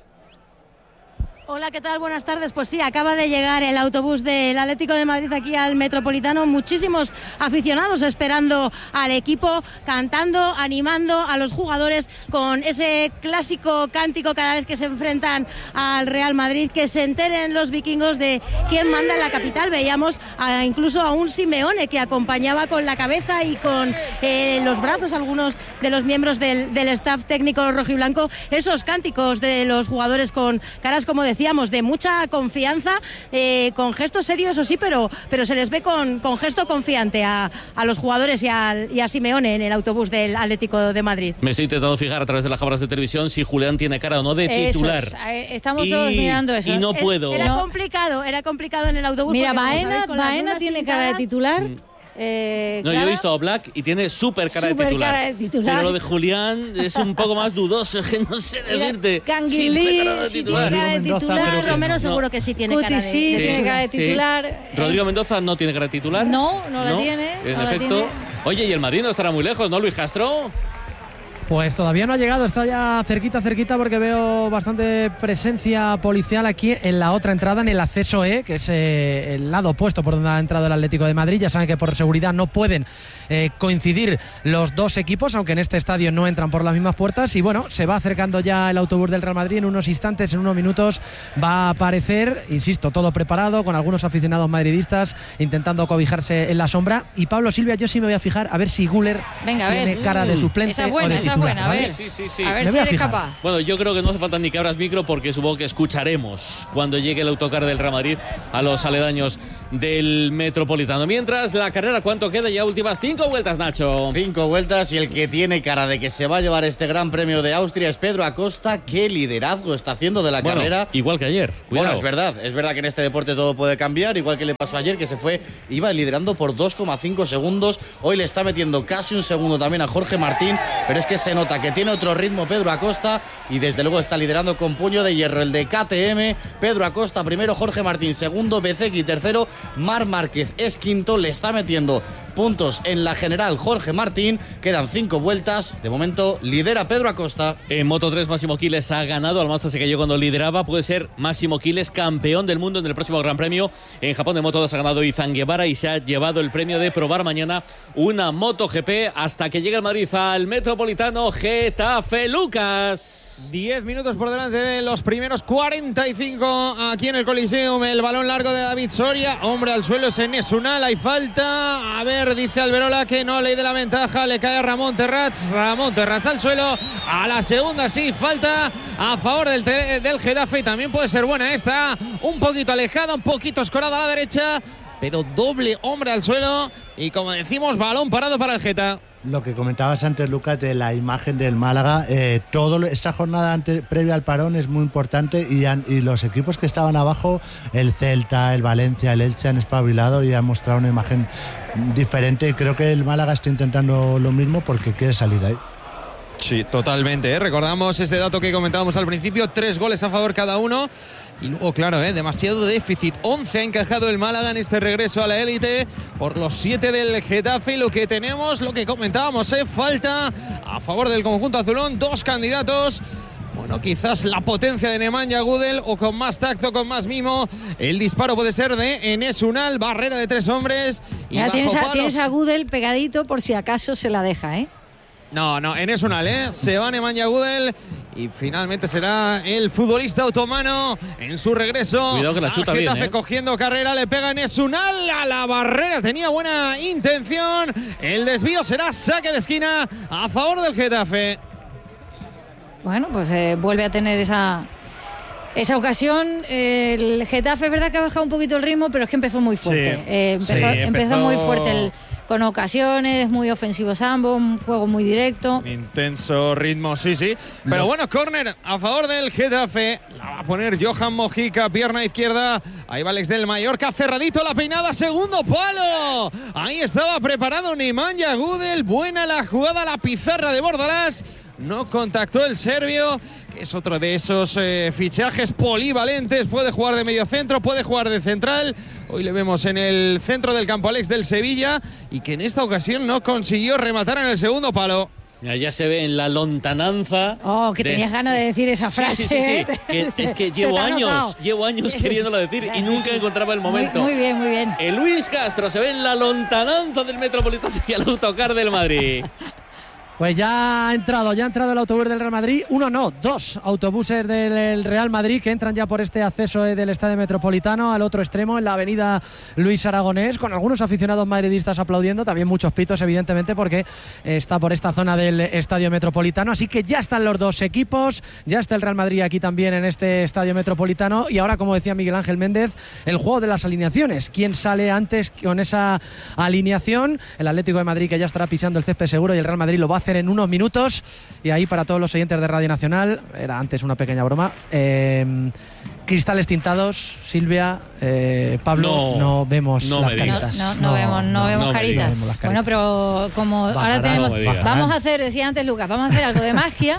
Hola, ¿qué tal? Buenas tardes. Pues sí, acaba de llegar el autobús del Atlético de Madrid aquí al Metropolitano. Muchísimos aficionados esperando al equipo, cantando, animando a los jugadores con ese clásico cántico cada vez que se enfrentan al Real Madrid. Que se enteren los vikingos de quién manda en la capital. Veíamos a, incluso a un Simeone que acompañaba con la cabeza y con eh, los brazos algunos de los miembros del, del staff técnico rojiblanco. Esos cánticos de los jugadores con caras, como decía, decíamos, de mucha confianza, eh, con gestos serios, eso sí, pero, pero se les ve con, con gesto confiante a, a los jugadores y a, y a Simeone en el autobús del Atlético de Madrid. Me estoy intentando fijar a través de las cámaras de televisión si Julián tiene cara o no de titular. Eso es, eh, estamos Y- todos mirando eso. y no Es- puedo. Era No. complicado, era complicado en el autobús. Mira, porque, como Baena, sabéis, con las Baena lunas tiene cara de pintadas, titular. Mm. Eh, No, yo he Clara. visto a Black y tiene súper cara, Súper de titular. cara de titular. Pero lo de Julián es un poco más dudoso, que no sé Mira, decirte. Canguilí, Sí, tiene cara de sí titular. tiene cara de Mendoza, titular. pero que Romero no. seguro que sí tiene Cuti cara de, sí, de tiene titular. cara de Sí. titular. Eh, Rodrigo Mendoza no tiene cara de titular. No, no la tiene, En no la efecto. tiene. Oye, y el Madrid no estará muy lejos, ¿no, Luis Castro? Pues todavía no ha llegado, está ya cerquita, cerquita, porque veo bastante presencia policial aquí en la otra entrada, en el acceso E, que es eh, el lado opuesto por donde ha entrado el Atlético de Madrid. Ya saben que por seguridad no pueden eh, coincidir los dos equipos, aunque en este estadio no entran por las mismas puertas. Y bueno, se va acercando ya el autobús del Real Madrid. En unos instantes, en unos minutos, va a aparecer, insisto, todo preparado, con algunos aficionados madridistas intentando cobijarse en la sombra. Y Pablo, Silvia, yo sí me voy a fijar a ver si Güler Venga, a tiene ver. cara de suplente Esa es buena, o de esa es titular, buena, a ¿vale? ver. Sí, sí, sí. A ver Me si voy a eres fijar. capaz. Bueno, yo creo que no hace falta ni que abras micro porque supongo que escucharemos cuando llegue el autocar del Real Madrid a los aledaños del Metropolitano. Mientras, la carrera, ¿cuánto queda? Ya últimas cinco vueltas, Nacho. Cinco vueltas y el que tiene cara de que se va a llevar este Gran Premio de Austria es Pedro Acosta. ¿Qué liderazgo está haciendo de la Bueno, carrera? igual que ayer. Cuidado. Bueno, es verdad, es verdad que en este deporte todo puede cambiar, igual que le pasó ayer, que se fue, iba liderando por dos coma cinco segundos, hoy le está metiendo casi un segundo también a Jorge Martín, pero es que se nota que tiene otro ritmo Pedro Acosta y desde luego está liderando con puño de hierro el de K T M. Pedro Acosta primero, Jorge Martín segundo, Bezzecchi tercero, Marc Márquez es quinto, le está metiendo puntos en la general Jorge Martín, quedan cinco vueltas, de momento lidera Pedro Acosta. En Moto tres, Máximo Quiles ha ganado, al Mazda se cayó cuando lideraba, puede ser Máximo Quiles campeón del mundo en el próximo Gran Premio. En Japón de Moto dos ha ganado Izan Guevara y se ha llevado el premio de probar mañana una MotoGP hasta que llegue el Madrid al Metropolitano. Getafe, Lucas. diez minutos por delante de los primeros cuarenta y cinco aquí en el Coliseum. El balón largo de David Soria, hombre al suelo, es Enes Unal, hay falta. A ver, dice Alberola que no le dé la ventaja, le cae a Ramón Terrats. Ramón Terrats al suelo, a la segunda sí, falta a favor del, del Getafe y también puede ser buena esta, un poquito alejada, un poquito escorada a la derecha, pero doble hombre al suelo y como decimos, balón parado para el Geta. Lo que comentabas antes, Lucas, de la imagen del Málaga, eh, todo esa jornada antes, previa al parón es muy importante y, han, y los equipos que estaban abajo, el Celta, el Valencia, el Elche, han espabilado y han mostrado una imagen diferente y creo que el Málaga está intentando lo mismo porque quiere salir de ahí. Sí, totalmente, ¿eh? Recordamos ese dato que comentábamos al principio, tres goles a favor cada uno y luego, claro, ¿eh? demasiado déficit, once ha encajado el Málaga en este regreso a la élite por los siete del Getafe y lo que tenemos, lo que comentábamos, ¿eh? falta a favor del conjunto azulón, dos candidatos. Bueno, quizás la potencia de Nemanja Gudel o con más tacto, con más mimo. El disparo puede ser de Enes Unal, barrera de tres hombres y bajo tienes, a, palos. tienes a Gudel pegadito por si acaso se la deja, ¿eh? No, no, Enes Unal, ¿eh? Se va Nemanja Gudel y finalmente será el futbolista otomano en su regreso. Cuidado que la chuta bien, ¿eh? Cogiendo carrera, le pega Enes Unal a la barrera, tenía buena intención. El desvío será saque de esquina a favor del Getafe. Bueno, pues eh, vuelve a tener esa... Esa ocasión, eh, el Getafe es verdad que ha bajado un poquito el ritmo, pero es que empezó muy fuerte. Sí, eh, empezó, sí, empezó... empezó muy fuerte, el, con ocasiones, muy ofensivos ambos, un juego muy directo. Intenso ritmo, sí, sí. Pero No. bueno, córner a favor del Getafe. La va a poner Johan Mojica, pierna izquierda. Ahí va Alex del Mallorca, cerradito la peinada, segundo palo. Ahí estaba preparado Nemanja Gudel. Buena la jugada, la pizarra de Bordalás. No contactó el serbio, que es otro de esos eh, fichajes polivalentes. Puede jugar de medio centro, puede jugar de central. Hoy le vemos en el centro del campo Alex del Sevilla y que en esta ocasión no consiguió rematar en el segundo palo. Ya se ve en la lontananza. Oh, que de... tenías ganas de decir esa frase. Sí, sí, sí, sí. Que es que llevo años, llevo años queriéndolo decir y nunca encontraba el momento. Muy, muy bien, muy bien. El Luis Castro se ve en la lontananza del Metropolitano y el autocar del Madrid. Pues ya ha entrado, ya ha entrado el autobús del Real Madrid. Uno no, dos autobuses del Real Madrid que entran ya por este acceso del Estadio Metropolitano al otro extremo, en la avenida Luis Aragonés, con algunos aficionados madridistas aplaudiendo, también muchos pitos evidentemente porque está por esta zona del Estadio Metropolitano. Así que ya están los dos equipos, ya está el Real Madrid aquí también en este Estadio Metropolitano y ahora, como decía Miguel Ángel Méndez, el juego de las alineaciones. ¿Quién sale antes con esa alineación? El Atlético de Madrid, que ya estará pisando el césped seguro, y el Real Madrid lo va a hacer en unos minutos. Y ahí, para todos los oyentes de Radio Nacional, era antes una pequeña broma, eh, cristales tintados, Silvia, eh, Pablo, no, no vemos no las me caritas. No, no, no, no vemos, no, no vemos no caritas. vemos las caritas. Bueno, pero como Bajará, ahora tenemos, no vamos a hacer, decía antes Lucas, vamos a hacer algo de magia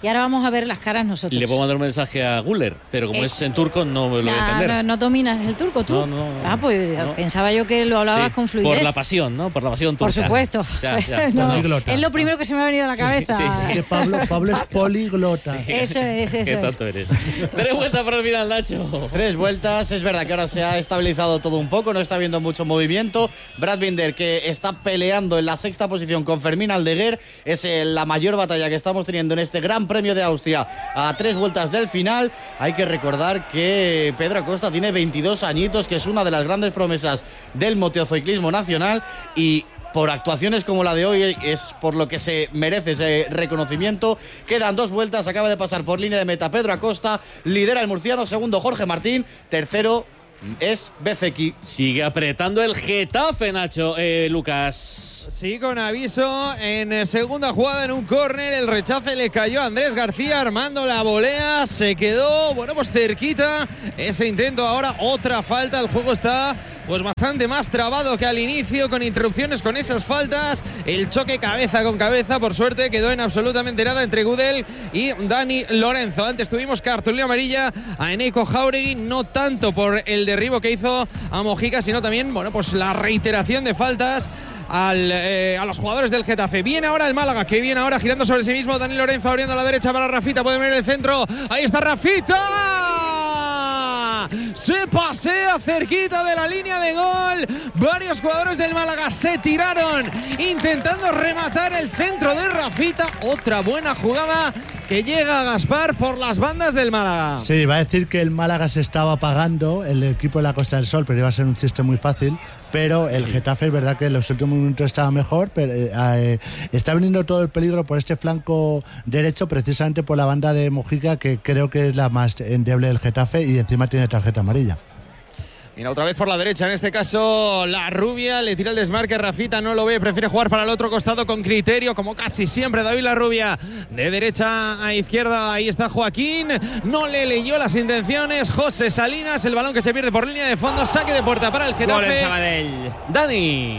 y ahora vamos a ver las caras nosotros. Le puedo mandar un mensaje a Güler, pero como eh, es en turco no me lo voy a entender. No, no dominas el turco, ¿tú? No, no, no. Ah, pues no. Pensaba yo que lo hablabas sí, con fluidez. Por la pasión, ¿no? Por la pasión turca. Por supuesto. Ya, ya. no, es lo primero que se me ha venido a la cabeza. Sí, sí, sí. Es que Pablo, Pablo es poliglota. Sí. Eso es, eso Qué tonto es. eres. Tres vueltas para el final, Nacho. Tres vueltas, es verdad que ahora se ha estabilizado todo un poco, no está habiendo mucho movimiento. Brad Binder, que está peleando en la sexta posición con Fermín Aldeguer, es la mayor batalla que estamos teniendo en este Gran Premio de Austria a tres vueltas del final. Hay que recordar que Pedro Acosta tiene veintidós añitos, que es una de las grandes promesas del motociclismo nacional, y por actuaciones como la de hoy es por lo que se merece ese reconocimiento. Quedan dos vueltas, acaba de pasar por línea de meta Pedro Acosta, lidera el murciano, segundo Jorge Martín, tercero es Bezzecchi. Sigue apretando el Getafe, Nacho, eh, Lucas. Sí, con aviso en segunda jugada en un córner, el rechace le cayó a Andrés García, armando la volea, se quedó, bueno, pues cerquita ese intento. Ahora otra falta, el juego está pues bastante más trabado que al inicio, con interrupciones, con esas faltas, el choque cabeza con cabeza, por suerte quedó en absolutamente nada entre Gudel y Dani Lorenzo. Antes tuvimos cartulina amarilla a Eneco Jauregui, no tanto por el derribo que hizo a Mojica, sino también, bueno, pues la reiteración de faltas al, eh, a los jugadores del Getafe. Viene ahora el Málaga, que viene ahora girando sobre sí mismo. Dani Lorenzo abriendo a la derecha para Rafita, puede venir el centro, ahí está Rafita, se pasea cerquita de la línea de gol. Varios jugadores del Málaga se tiraron intentando rematar el centro de Rafita. Otra buena jugada que llega a Gaspar por las bandas del Málaga. Sí, va a decir que el Málaga se estaba apagando, el equipo de la Costa del Sol, pero iba a ser un chiste muy fácil. Pero el Getafe es verdad que en los últimos minutos estaba mejor, pero eh, está viniendo todo el peligro por este flanco derecho, precisamente por la banda de Mojica, que creo que es la más endeble del Getafe, y encima tiene tarjeta amarilla. Mira, otra vez por la derecha, en este caso la rubia, le tira el desmarque, Rafita no lo ve, prefiere jugar para el otro costado con criterio, como casi siempre David La Rubia, de derecha a izquierda, ahí está Joaquín, no le leyó las intenciones, José Salinas, el balón que se pierde por línea de fondo, saque de puerta para el Getafe. Gol en Sabadell. Dani.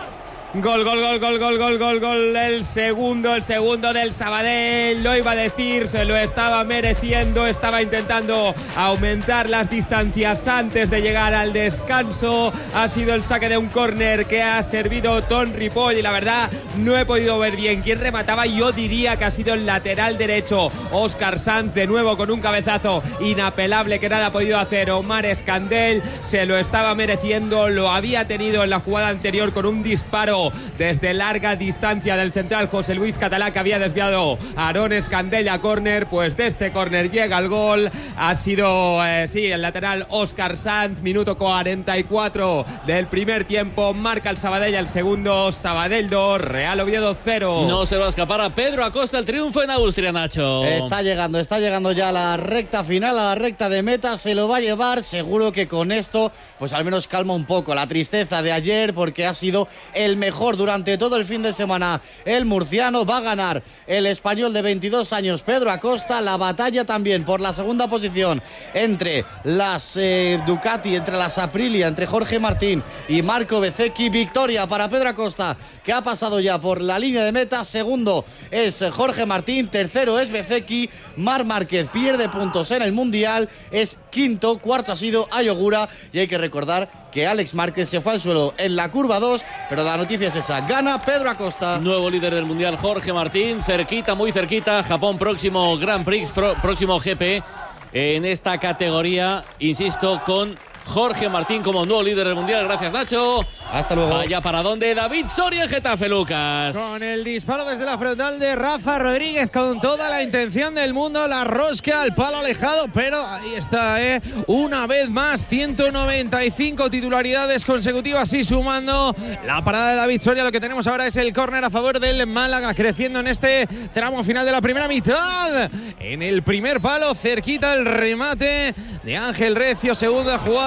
Gol, gol, gol, gol, gol, gol, gol, gol, el segundo, el segundo del Sabadell, lo iba a decir, se lo estaba mereciendo, estaba intentando aumentar las distancias antes de llegar al descanso, ha sido el saque de un córner que ha servido Ton Ripoll y la verdad no he podido ver bien quién remataba, yo diría que ha sido el lateral derecho, Óscar Sanz, de nuevo con un cabezazo inapelable que nada ha podido hacer Omar Escandell, se lo estaba mereciendo, lo había tenido en la jugada anterior con un disparo desde larga distancia del central José Luis Catalá, que había desviado a Aarón Escandella, córner, pues de este córner llega el gol, ha sido eh, sí, el lateral Óscar Sanz, minuto cuarenta y cuatro del primer tiempo, marca el Sabadell, el segundo Sabadell dos, Real Oviedo cero. No se va a escapar a Pedro Acosta el triunfo en Austria, Nacho. Está llegando, está llegando ya a la recta final, a la recta de meta, se lo va a llevar, seguro que con esto pues al menos calma un poco la tristeza de ayer, porque ha sido el mejor Mejor durante todo el fin de semana el murciano. Va a ganar el español de veintidós años Pedro Acosta. La batalla también por la segunda posición entre las eh, Ducati, entre las Aprilia, entre Jorge Martín y Marco Bezzecchi. Victoria para Pedro Acosta, que ha pasado ya por la línea de meta. Segundo es Jorge Martín, tercero es Bezzecchi. Marc Márquez pierde puntos en el Mundial, es quinto, cuarto ha sido Ayogura, y hay que recordar que Alex Márquez se fue al suelo en la curva dos, pero la noticia es esa, gana Pedro Acosta. Nuevo líder del Mundial Jorge Martín, cerquita, muy cerquita, Japón próximo Grand Prix, próximo G P en esta categoría, insisto, con Jorge Martín como nuevo líder del Mundial. Gracias, Nacho. Hasta luego. Vaya para dónde David Soria en Getafe, Lucas. Con el disparo desde la frontal de Rafa Rodríguez, con toda la intención del mundo, la rosca al palo alejado, pero ahí está, ¿eh? Una vez más, ciento noventa y cinco titularidades consecutivas y sumando la parada de David Soria. Lo que tenemos ahora es el córner a favor del Málaga, creciendo en este tramo final de la primera mitad. En el primer palo, cerquita el remate de Ángel Recio, segunda jugada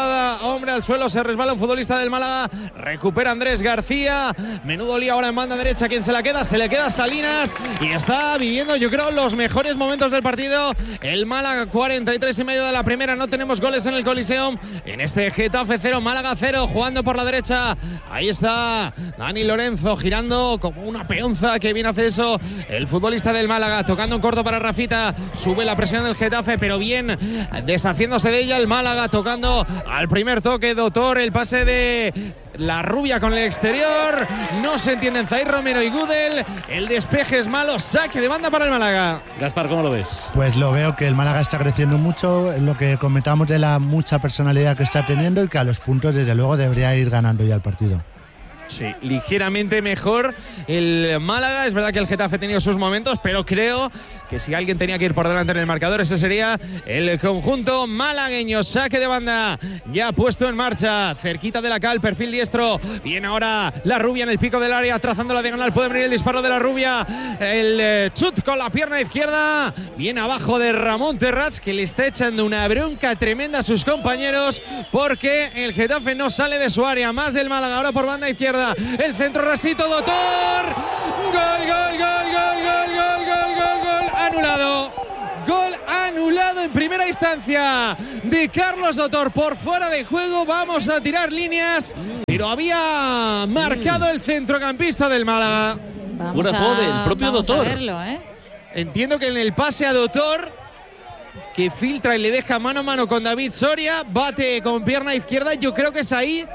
cada hombre al suelo, se resbala un futbolista del Málaga, recupera Andrés García, menudo lío ahora en banda derecha, quien se la queda, se le queda Salinas y está viviendo yo creo los mejores momentos del partido. El Málaga, cuarenta y tres y medio de la primera, no tenemos goles en el Coliseum, en este Getafe cero, Málaga cero, jugando por la derecha, ahí está Dani Lorenzo girando como una peonza, que bien hace eso el futbolista del Málaga, tocando un corto para Rafita, sube la presión del Getafe, pero bien deshaciéndose de ella el Málaga, tocando al primer toque, Doctor, el pase de la rubia con el exterior, no se entienden Zair Romero y Gudel, el despeje es malo, saque de banda para el Málaga. Gaspar, ¿cómo lo ves? Pues lo veo que el Málaga está creciendo mucho, lo que comentamos de la mucha personalidad que está teniendo y que a los puntos desde luego debería ir ganando ya el partido. Sí, ligeramente mejor el Málaga. Es verdad que el Getafe ha tenido sus momentos, pero creo que si alguien tenía que ir por delante en el marcador, ese sería el conjunto malagueño. Saque de banda ya puesto en marcha, cerquita de la cal, perfil diestro. Viene ahora la rubia en el pico del área, trazando la diagonal. Puede venir el disparo de la rubia. El eh, chut con la pierna izquierda. Viene abajo de Ramón Terrats, que le está echando una bronca tremenda a sus compañeros, porque el Getafe no sale de su área. Más del Málaga ahora por banda izquierda. El centro rasito, Doctor. Gol, gol, gol, gol, gol, gol, gol, gol, gol. Anulado. Gol anulado en primera instancia de Carlos Doctor por fuera de juego. Vamos a tirar líneas, pero había marcado el centrocampista del Málaga. Vamos fuera de juego del propio vamos Doctor. A verlo, ¿eh? Entiendo que en el pase a Doctor, que filtra y le deja mano a mano con David Soria, bate con pierna izquierda. Yo creo que es ahí.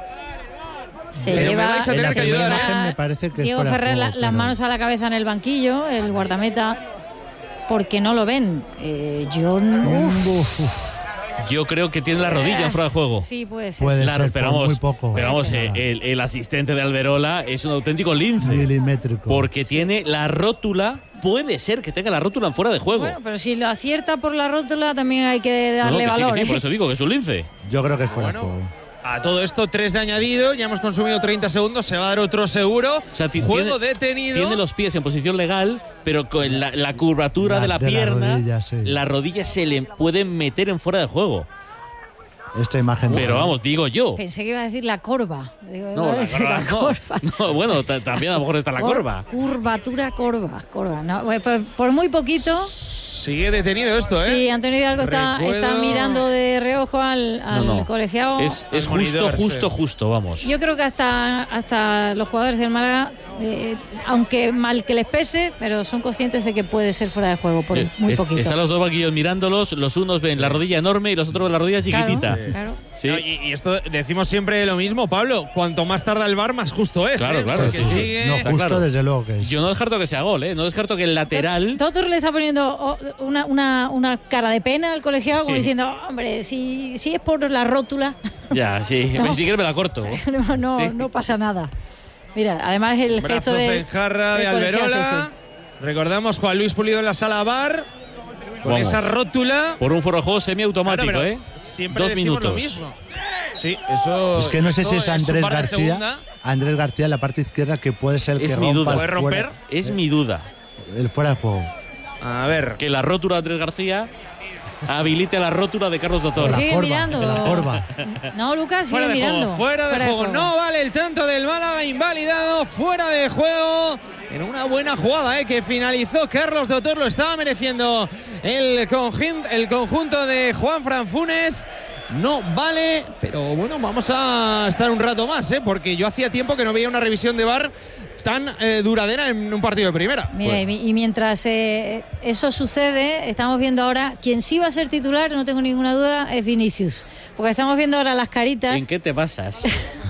Se Pero lleva, me vais a tener que ayudar, imagen me parece que Diego fuera Ferrer juego, la, pero... las manos a la cabeza en el banquillo, el guardameta, porque no lo ven. Eh, yo, uf. Yo creo que tiene la rodilla en fuera de juego. Sí, puede ser. Puede La- ser, pero por vamos, muy poco. pero vamos, Nada. eh, el, el asistente de Alberola es un auténtico lince. Milimétrico. Porque tiene la rótula, puede ser que tenga la rótula en fuera de juego. Bueno, pero si lo acierta por la rótula también hay que No, no, darle que sí, que valor. sí, ¿eh? por eso digo que es un lince. Yo creo que fuera Bueno. juego. A todo esto, tres de añadido. Ya hemos consumido treinta segundos. Se va a dar otro seguro. O sea, ti- Juego tiene, detenido. Tiene los pies en posición legal, pero con la, la curvatura La- de la de la pierna, rodilla, sí. la rodilla se le puede meter en fuera de juego. Esta imagen. Pero vamos, digo yo. Pensé que iba a decir la corva. Digo, No, iba a la decir corva, la no. corva. No, bueno, ta- también a lo mejor está la Cor- corva. Curvatura, corva, corva. No, pues, por, por muy poquito. Sigue detenido esto, ¿eh? Sí, Antonio Hidalgo está, Recuerdo- está mirando de reojo al, al No, no. colegiado. Es, es Al justo, monitor, justo, sí. justo, vamos. Yo creo que hasta, hasta los jugadores del Málaga, eh, aunque mal que les pese, pero son conscientes de que puede ser fuera de juego por Eh, muy es- poquito. Están los dos banquillos mirándolos, los unos ven la rodilla enorme y los otros ven la rodilla Claro, chiquitita. claro. Sí. No, y, y esto decimos siempre lo mismo, Pablo. Cuanto más tarda el V A R, más justo es. Claro, ¿eh? claro, Porque sí, sí. sigue- No, Está justo claro. desde luego que es. Yo no descarto que sea gol, ¿eh? No descarto que el lateral. Totor le está poniendo oh, una, una, una cara de pena al colegiado, como Sí. diciendo, hombre, si, si es por la rótula, Ya, sí. No. Si quieres me la corto. no, no, Sí. no pasa nada. Mira, además el gesto Brazos de. en jarra de del colegiado, Alberola. sí, Recordamos Juan Luis Pulido en la sala V A R. Con Vamos. esa rótula. Por un fuera de juego semiautomático, Claro, pero ¿eh? Siempre Dos decimos minutos. lo mismo. Sí, eso. Es que no sé si es esto su Andrés par de García. segunda. Andrés García en la parte izquierda, que puede ser el Es que mi rompa duda. el ¿Puede romper? fuera, Es mi duda. el fuera de juego. A ver. Que la rótula de Andrés García habilite la rótula de Carlos Doctor. La Sigue corva, mirando. de la corva. No, Lucas, sigue Fuera de mirando. juego, fuera de juego. No vale el tanto del Málaga, invalidado, fuera de juego. En una buena jugada, ¿eh? Que finalizó Carlos Doctor, lo estaba mereciendo el, conjun- el conjunto de Juan Fran Funes. No vale, pero bueno, vamos a estar un rato más, ¿eh? Porque yo hacía tiempo que no veía una revisión de V A R tan eh, duradera en un partido de primera. Mira, y mi- y mientras eh, eso sucede, estamos viendo ahora, quien sí va a ser titular, no tengo ninguna duda, es Vinicius. Porque estamos viendo ahora las caritas. ¿En qué te pasas?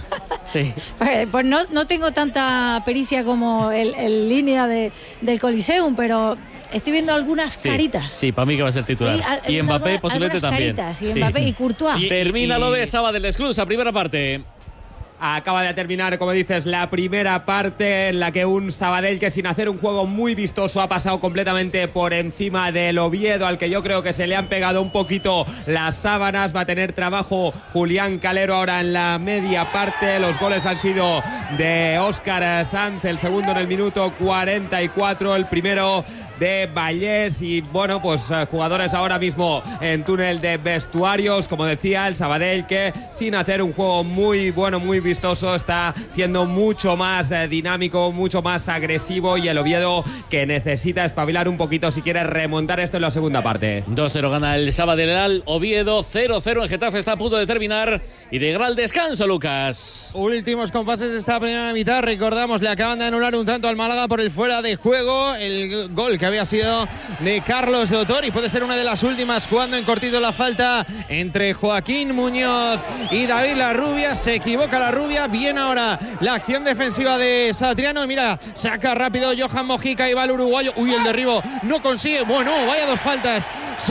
Sí. Pues, pues no, no tengo tanta pericia como el, el línea de, del Coliseum, pero estoy viendo algunas Sí, caritas. sí, para mí que va a ser titular. Sí, al- y viendo Mbappé alguna- posiblemente algunas también. caritas, y Sí. Mbappé y Courtois. Y- Termina y- lo de Saba del Exclusa, primera parte. Acaba de terminar, como dices, la primera parte en la que un Sabadell que sin hacer un juego muy vistoso ha pasado completamente por encima del Oviedo, al que yo creo que se le han pegado un poquito las sábanas. Va a tener trabajo Julián Calero ahora en la media parte. Los goles han sido de Óscar Sanz, el segundo en el minuto cuarenta y cuatro, el primero de Vallés. Y bueno, pues jugadores ahora mismo en túnel de vestuarios. Como decía, el Sabadell que sin hacer un juego muy bueno, muy vistoso, está siendo mucho más eh, dinámico, mucho más agresivo, y el Oviedo que necesita espabilar un poquito si quiere remontar esto en la segunda parte. dos cero gana el Sabadell al Oviedo, cero cero en Getafe, está a punto de terminar y de llegar al descanso, Lucas. Últimos compases de esta primera mitad. Recordamos, le acaban de anular un tanto al Málaga por el fuera de juego. El gol que había sido de Carlos Dotor, y puede ser una de las últimas, jugando en cortito la falta entre Joaquín Muñoz y David Larrubia. Se equivoca Larrubia. Bien ahora la acción defensiva de Satriano. Mira, saca rápido Johan Mojica y va el uruguayo. Uy, el derribo no consigue. Bueno, vaya dos faltas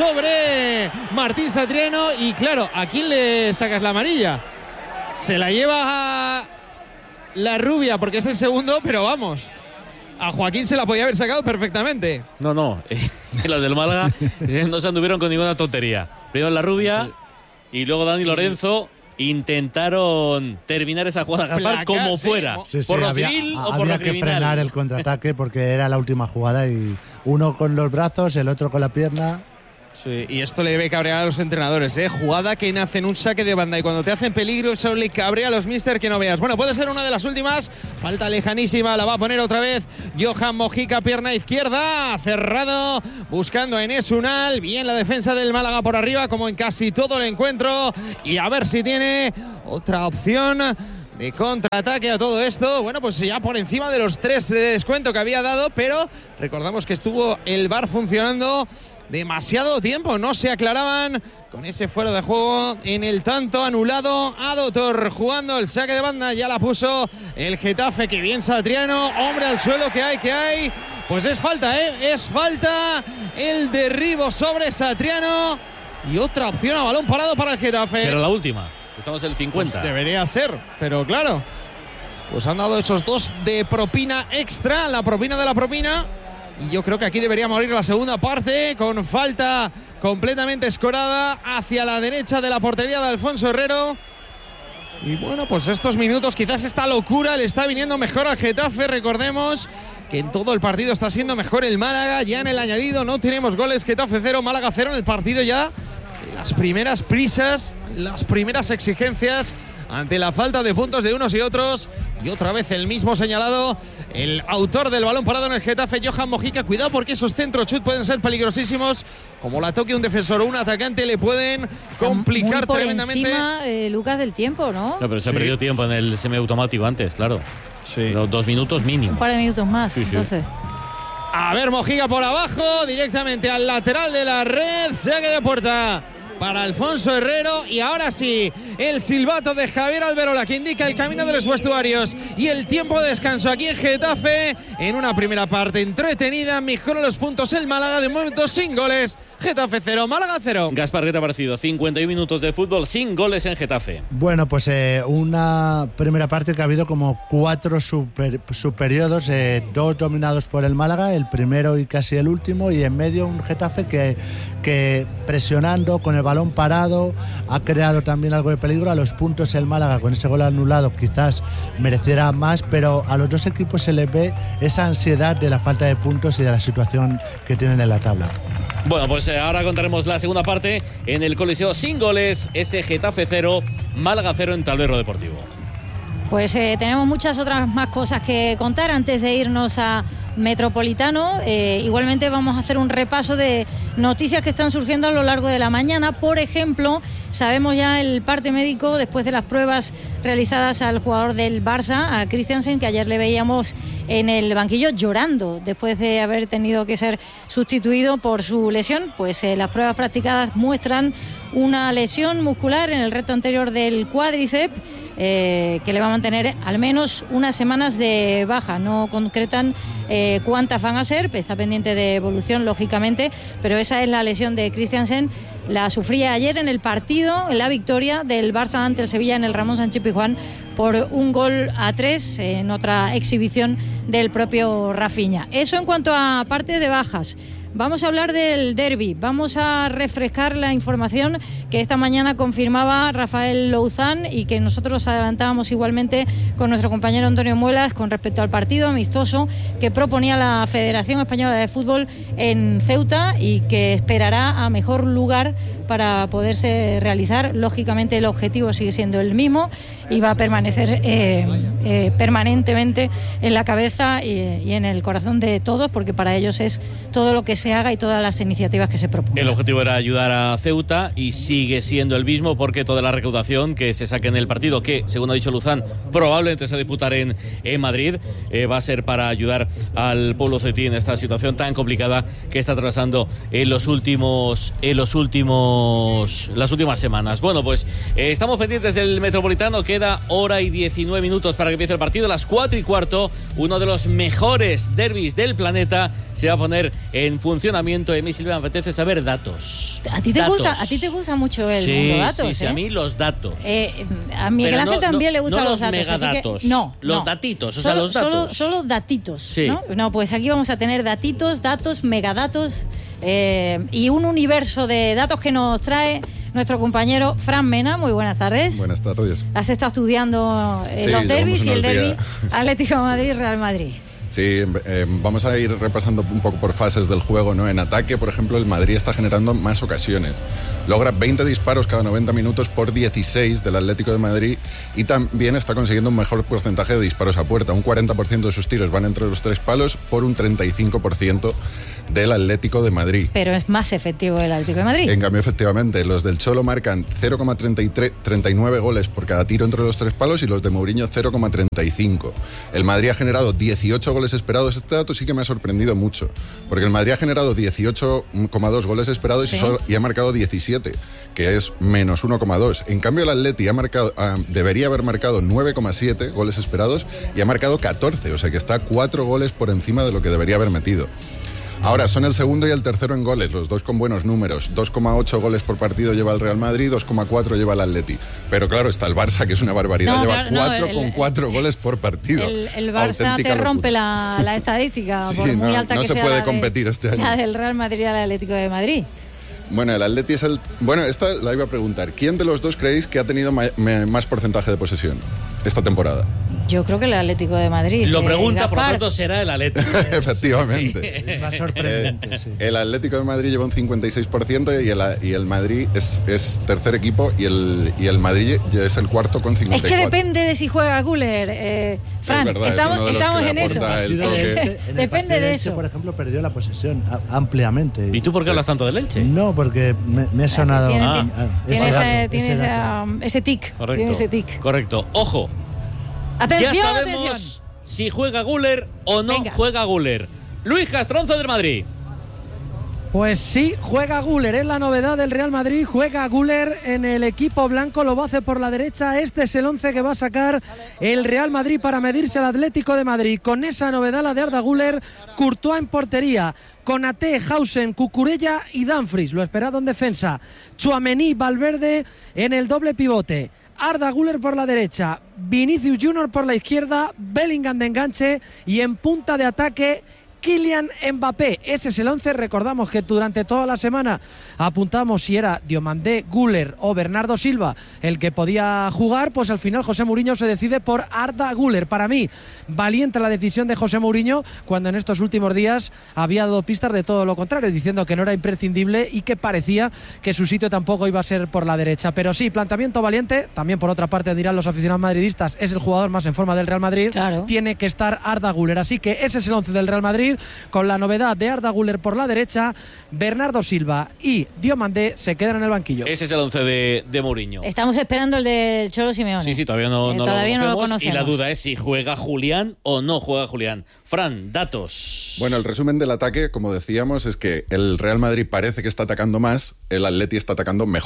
sobre Martín Satriano. Y claro, ¿a quién le sacas la amarilla? Se la lleva a Larrubia porque es el segundo, pero vamos, a Joaquín se la podía haber sacado perfectamente. No, no, eh, los del Málaga eh, no se anduvieron con ninguna tontería. Primero Larrubia y luego Dani Lorenzo intentaron terminar esa jugada, Gaspar, como sí. fuera, Sí, sí, por lo había, civil o había por lo que criminal. frenar el contraataque porque era la última jugada, y uno con los brazos, el otro con la pierna. Sí, y esto le debe cabrear a los entrenadores, ¿eh? Jugada que nace en un saque de banda y cuando te hacen peligro eso le cabrea a los míster que no veas. Bueno, puede ser una de las últimas. Falta lejanísima, la va a poner otra vez Johan Mojica, pierna izquierda, cerrado, buscando a Enes Unal. Bien la defensa del Málaga por arriba, como en casi todo el encuentro. Y a ver si tiene otra opción de contraataque a todo esto. Bueno, pues ya por encima de los tres de descuento que había dado, pero recordamos que estuvo el V A R funcionando demasiado tiempo, no se aclaraban con ese fuera de juego en el tanto anulado a Dotor. Jugando el saque de banda, ya la puso el Getafe, que bien Satriano, hombre al suelo, que hay, que hay, pues es falta, ¿eh? Es falta, el derribo sobre Satriano y otra opción a balón parado para el Getafe. Será la última, estamos en el cincuenta. Pues debería ser, pero claro, pues han dado esos dos de propina extra, la propina de la propina. Y yo creo que aquí debería morir la segunda parte, con falta completamente escorada hacia la derecha de la portería de Alfonso Herrero. Y bueno, pues estos minutos, quizás esta locura le está viniendo mejor al Getafe. Recordemos que en todo el partido está siendo mejor el Málaga. Ya en el añadido no tenemos goles. Getafe cero, Málaga cero en el partido ya. Las primeras prisas, las primeras exigencias ante la falta de puntos de unos y otros. Y otra vez el mismo señalado, el autor del balón parado en el Getafe, Johan Mojica. Cuidado porque esos centros chut pueden ser peligrosísimos. Como la toque un defensor o un atacante, le pueden complicar muy por tremendamente. Encima, eh, Lucas, del tiempo, ¿no? No, pero se Sí. ha perdido tiempo en el semiautomático antes, claro. Sí. Pero dos minutos mínimo. Un par de minutos más, Sí, sí. entonces. A ver, Mojica por abajo, directamente al lateral de la red. Saque de puerta para Alfonso Herrero. Y ahora sí, el silbato de Javier Alberola, que indica el camino de los vestuarios y el tiempo de descanso aquí en Getafe, en una primera parte entretenida. Mejora los puntos el Málaga, de momento sin goles. Getafe cero, Málaga cero. Gaspar, ¿qué te ha parecido? cincuenta y uno minutos de fútbol sin goles en Getafe. Bueno, pues eh, una primera parte que ha habido como cuatro super, subperiodos, eh, dos dominados por el Málaga, el primero y casi el último, y en medio un Getafe que, que presionando con el balón parado ha creado también algo de peligro. A los puntos el Málaga con ese gol anulado quizás mereciera más, pero a los dos equipos se les ve esa ansiedad de la falta de puntos y de la situación que tienen en la tabla. Bueno, pues eh, ahora contaremos la segunda parte en el Coliseo sin goles, ese Getafe cero, Málaga cero en Tablero Deportivo. Pues eh, tenemos muchas otras más cosas que contar antes de irnos a Metropolitano. Eh, igualmente vamos a hacer un repaso de noticias que están surgiendo a lo largo de la mañana. Por ejemplo, sabemos ya el parte médico después de las pruebas realizadas al jugador del Barça, a Christiansen, que ayer le veíamos en el banquillo llorando después de haber tenido que ser sustituido por su lesión. Pues eh, las pruebas practicadas muestran una lesión muscular en el recto anterior del cuádriceps, eh, que le va a mantener al menos unas semanas de baja. No concretan eh, cuántas van a ser, está pendiente de evolución lógicamente, pero esa es la lesión de Christiansen la sufría ayer en el partido, en la victoria del Barça ante el Sevilla en el Ramón Sánchez Pizjuán por un gol a tres en otra exhibición del propio Rafinha. Eso en cuanto a parte de bajas. Vamos a hablar del derbi, vamos a refrescar la información que esta mañana confirmaba Rafael Louzán y que nosotros adelantábamos igualmente con nuestro compañero Antonio Muelas con respecto al partido amistoso que proponía la Federación Española de Fútbol en Ceuta y que esperará a mejor lugar para poderse realizar. Lógicamente el objetivo sigue siendo el mismo y va a permanecer eh, eh, permanentemente en la cabeza y, y en el corazón de todos, porque para ellos es todo lo que se haga y todas las iniciativas que se propongan. El objetivo era ayudar a Ceuta y sigue siendo el mismo, porque toda la recaudación que se saque en el partido, que según ha dicho Louzán probablemente se va a disputar en, en Madrid, eh, va a ser para ayudar al pueblo ceutí en esta situación tan complicada que está atravesando en los últimos en los últimos las últimas semanas. Bueno, pues eh, estamos pendientes del Metropolitano. Queda hora y diecinueve minutos para que empiece el partido. A las cuatro y cuarto, uno de los mejores derbis del planeta se va a poner en funcionamiento. Y a mí, Silvia, me apetece saber datos. ¿A ti te datos. gusta, a ti te gusta mucho el sí, mundo datos? Sí, sí, ¿eh? a mí los datos. Eh, a Miguel Pero Ángel no, también no, le gustan no los los datos. megadatos, así que, no, los no. datitos, o solo, sea, los datos. Solo, solo datitos, sí. ¿no? No, pues aquí vamos a tener datitos, datos, megadatos eh, y un universo de datos que nos trae nuestro compañero Fran Mena. Muy buenas tardes. Buenas tardes. Has estado estudiando eh, Sí, los derbis y el unos derbi días. Atlético de Madrid, Real Madrid. Sí, eh, vamos a ir repasando un poco por fases del juego, ¿no? En ataque, por ejemplo, el Madrid está generando más ocasiones. Logra veinte disparos cada noventa minutos por dieciséis del Atlético de Madrid y también está consiguiendo un mejor porcentaje de disparos a puerta. Un cuarenta por ciento de sus tiros van entre los tres palos por un treinta y cinco por ciento del Atlético de Madrid. Pero es más efectivo el Atlético de Madrid. En cambio, efectivamente, los del Cholo marcan cero coma treinta y nueve goles por cada tiro entre los tres palos y los de Mourinho cero coma treinta y cinco. El Madrid ha generado dieciocho goles esperados. Este dato sí que me ha sorprendido mucho, porque el Madrid ha generado dieciocho coma dos goles esperados, ¿sí?, y, solo, y ha marcado diecisiete, que es menos uno coma dos. En cambio, el Atleti ha marcado, uh, debería haber marcado nueve coma siete goles esperados y ha marcado catorce, o sea que está cuatro goles por encima de lo que debería haber metido. Ahora, son el segundo y el tercero en goles, los dos con buenos números. dos coma ocho goles por partido lleva el Real Madrid, dos coma cuatro lleva el Atleti. Pero claro, está el Barça, que es una barbaridad, no, lleva claro, cuatro no, con cuatro goles por partido. El, el Barça Auténtica te rompe locura. la, la estadística, Sí, por muy no, alta no que se sea puede la de- competir este año. la del Real Madrid al Atlético de Madrid. Bueno, el Atleti es el... Bueno, esta la iba a preguntar. ¿Quién de los dos creéis que ha tenido ma- me- más porcentaje de posesión esta temporada? Yo creo que el Atlético de Madrid. Lo eh, pregunta, por lo Gaspar. tanto será el Atlético. Efectivamente. Es más sorprendente, sí. El Atlético de Madrid lleva un cincuenta y seis por ciento y el, y el Madrid es, es tercer equipo y el, y el Madrid ya es el cuarto con Es cincuenta y que cuatro. depende de si juega Guller, eh, Fran. verdad, es estamos uno de los estamos que le en eso. aporta el partido de toque. Elche, en el Depende partido de Elche, eso. por ejemplo, perdió la posesión a- ampliamente. ¿Y tú por qué hablas tanto del Elche? No, porque me, me he sonado. Tiene, ah, tiene- ah, tiene ese ese, dato, tiene ese esa- dato. ese tic. Correcto. Tiene ese tic. Correcto. Ojo. Atención, Ya sabemos atención. si juega Guller o no Venga. juega Guller. Luis Castronzo del Madrid. Pues sí, juega Guller, es la novedad del Real Madrid, juega Guller en el equipo blanco, lo va a hacer por la derecha, este es el once que va a sacar el Real Madrid para medirse al Atlético de Madrid, con esa novedad la de Arda Güler, Courtois en portería, Konaté, Hausen, Cucurella y Dumfries, lo esperado en defensa, Tchouaméni, Valverde en el doble pivote. Arda Güler por la derecha, Vinicius Junior por la izquierda, Bellingham de enganche y en punta de ataque Kylian Mbappé. Ese es el once. Recordamos que durante toda la semana apuntamos si era Diomandé, Güler o Bernardo Silva el que podía jugar, pues al final José Mourinho se decide por Arda Güler. Para mí, valiente la decisión de José Mourinho cuando en estos últimos días había dado pistas de todo lo contrario, diciendo que no era imprescindible y que parecía que su sitio tampoco iba a ser por la derecha. Pero sí, planteamiento valiente. También por otra parte dirán los aficionados madridistas, es el jugador más en forma del Real Madrid. Claro. Tiene que estar Arda Güler. Así que ese es el once del Real Madrid, con la novedad de Arda Güler por la derecha, Bernardo Silva y Diomandé se quedan en el banquillo. Ese es el once de, de Mourinho. Estamos esperando el del Cholo Simeone. Sí, sí, todavía no, Eh, no, todavía lo, no lo conocemos, conocemos. Y la duda es si juega Julián o no juega Julián. Fran, datos. Bueno, el resumen del ataque, como decíamos, es que el Real Madrid parece que está atacando más, el Atleti está atacando mejor.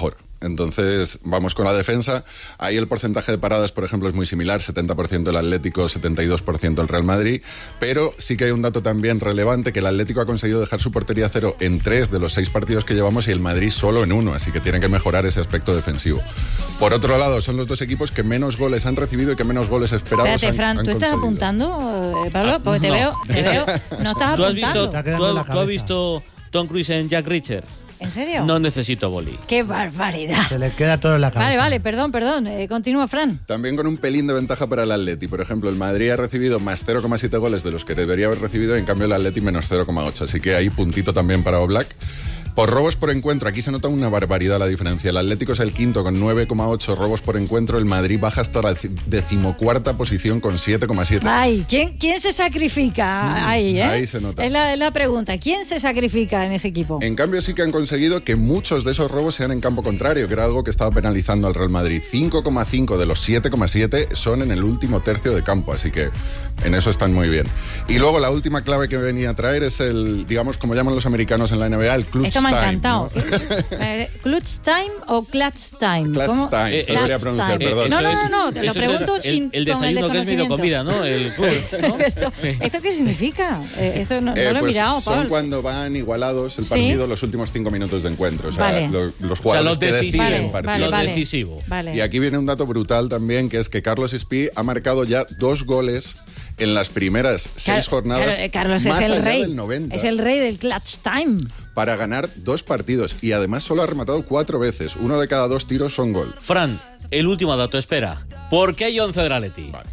Entonces, vamos con la defensa. Ahí el porcentaje de paradas, por ejemplo, es muy similar, setenta por ciento el Atlético, setenta y dos por ciento el Real Madrid, pero sí que hay un dato también relevante, que el Atlético ha conseguido dejar su portería a cero en tres de los seis partidos que llevamos y el Madrid solo en uno, así que tienen que mejorar ese aspecto defensivo. Por otro lado, son los dos equipos que menos goles han recibido y que menos goles esperados Espérate, han, Fran, han ¿tú estás concedido. apuntando, eh, Pablo? Porque te No. veo, te veo, no estás ¿Tú has apuntando. visto, tú has- tú has visto Tom Cruise en Jack Reacher? ¿En serio? No necesito boli. ¡Qué barbaridad! Se le queda todo en la cabeza. Vale, vale, perdón, perdón. Eh, continúa, Fran. También con un pelín de ventaja para el Atleti. Por ejemplo, el Madrid ha recibido más cero coma siete goles de los que debería haber recibido, en cambio el Atleti menos cero coma ocho. Así que ahí puntito también para Oblak. Por robos por encuentro, aquí se nota una barbaridad la diferencia. El Atlético es el quinto con nueve coma ocho robos por encuentro. El Madrid baja hasta la decimocuarta posición con siete coma siete. Ay, ¿quién, ¿quién se sacrifica ahí, eh? Ahí se nota. Es la, es la pregunta. ¿Quién se sacrifica en ese equipo? En cambio sí que han conseguido que muchos de esos robos sean en campo contrario, que era algo que estaba penalizando al Real Madrid. cinco coma cinco de los siete coma siete son en el último tercio de campo, así que en eso están muy bien. Y luego la última clave que venía a traer es el, digamos, como llaman los americanos en la N B A, el clutch Esto me ha time, encantado. ¿no? Eh, ¿Clutch time o clutch time? Clutch ¿Cómo? time, Eh, se debería Clutch pronunciar, time. perdón. No, no, Eso no, no, es- te lo eso es pregunto el, sin el con desayuno que es mi desconocimiento. comida, ¿no? El clutch, ¿no? ¿Esto, ¿Esto qué significa? Eh, esto no, no Eh, lo he pues mirado, son Pablo. cuando van igualados el ¿Sí? partido los últimos cinco minutos de encuentro. O sea, Vale. lo- los O sea, jugadores los que decisivos. deciden Vale, partido. vale, Lo vale. decisivo. Vale. Y aquí viene un dato brutal también, que es que Carlos Espí ha marcado ya dos goles en las primeras Claro, seis jornadas, claro, eh, Carlos más es el allá rey. del noventa, Es el rey del clutch time. para ganar dos partidos. Y además solo ha rematado cuatro veces. Uno de cada dos tiros son gol. Fran, el último dato, espera. ¿Por qué hay once del Atleti? Vale.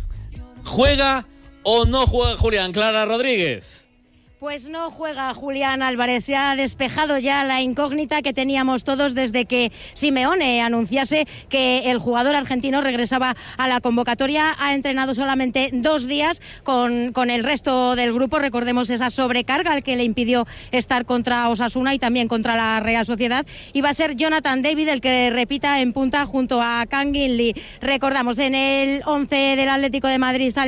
¿Juega o no juega Julián? Clara Rodríguez. Pues no juega Julián Álvarez, se ha despejado ya la incógnita que teníamos todos desde que Simeone anunciase que el jugador argentino regresaba a la convocatoria. Ha entrenado solamente dos días con, con el resto del grupo, recordemos esa sobrecarga al que le impidió estar contra Osasuna y también contra la Real Sociedad, y va a ser Jonathan David el que repita en punta junto a Kangin Lee. Recordamos, en el once del Atlético de Madrid sale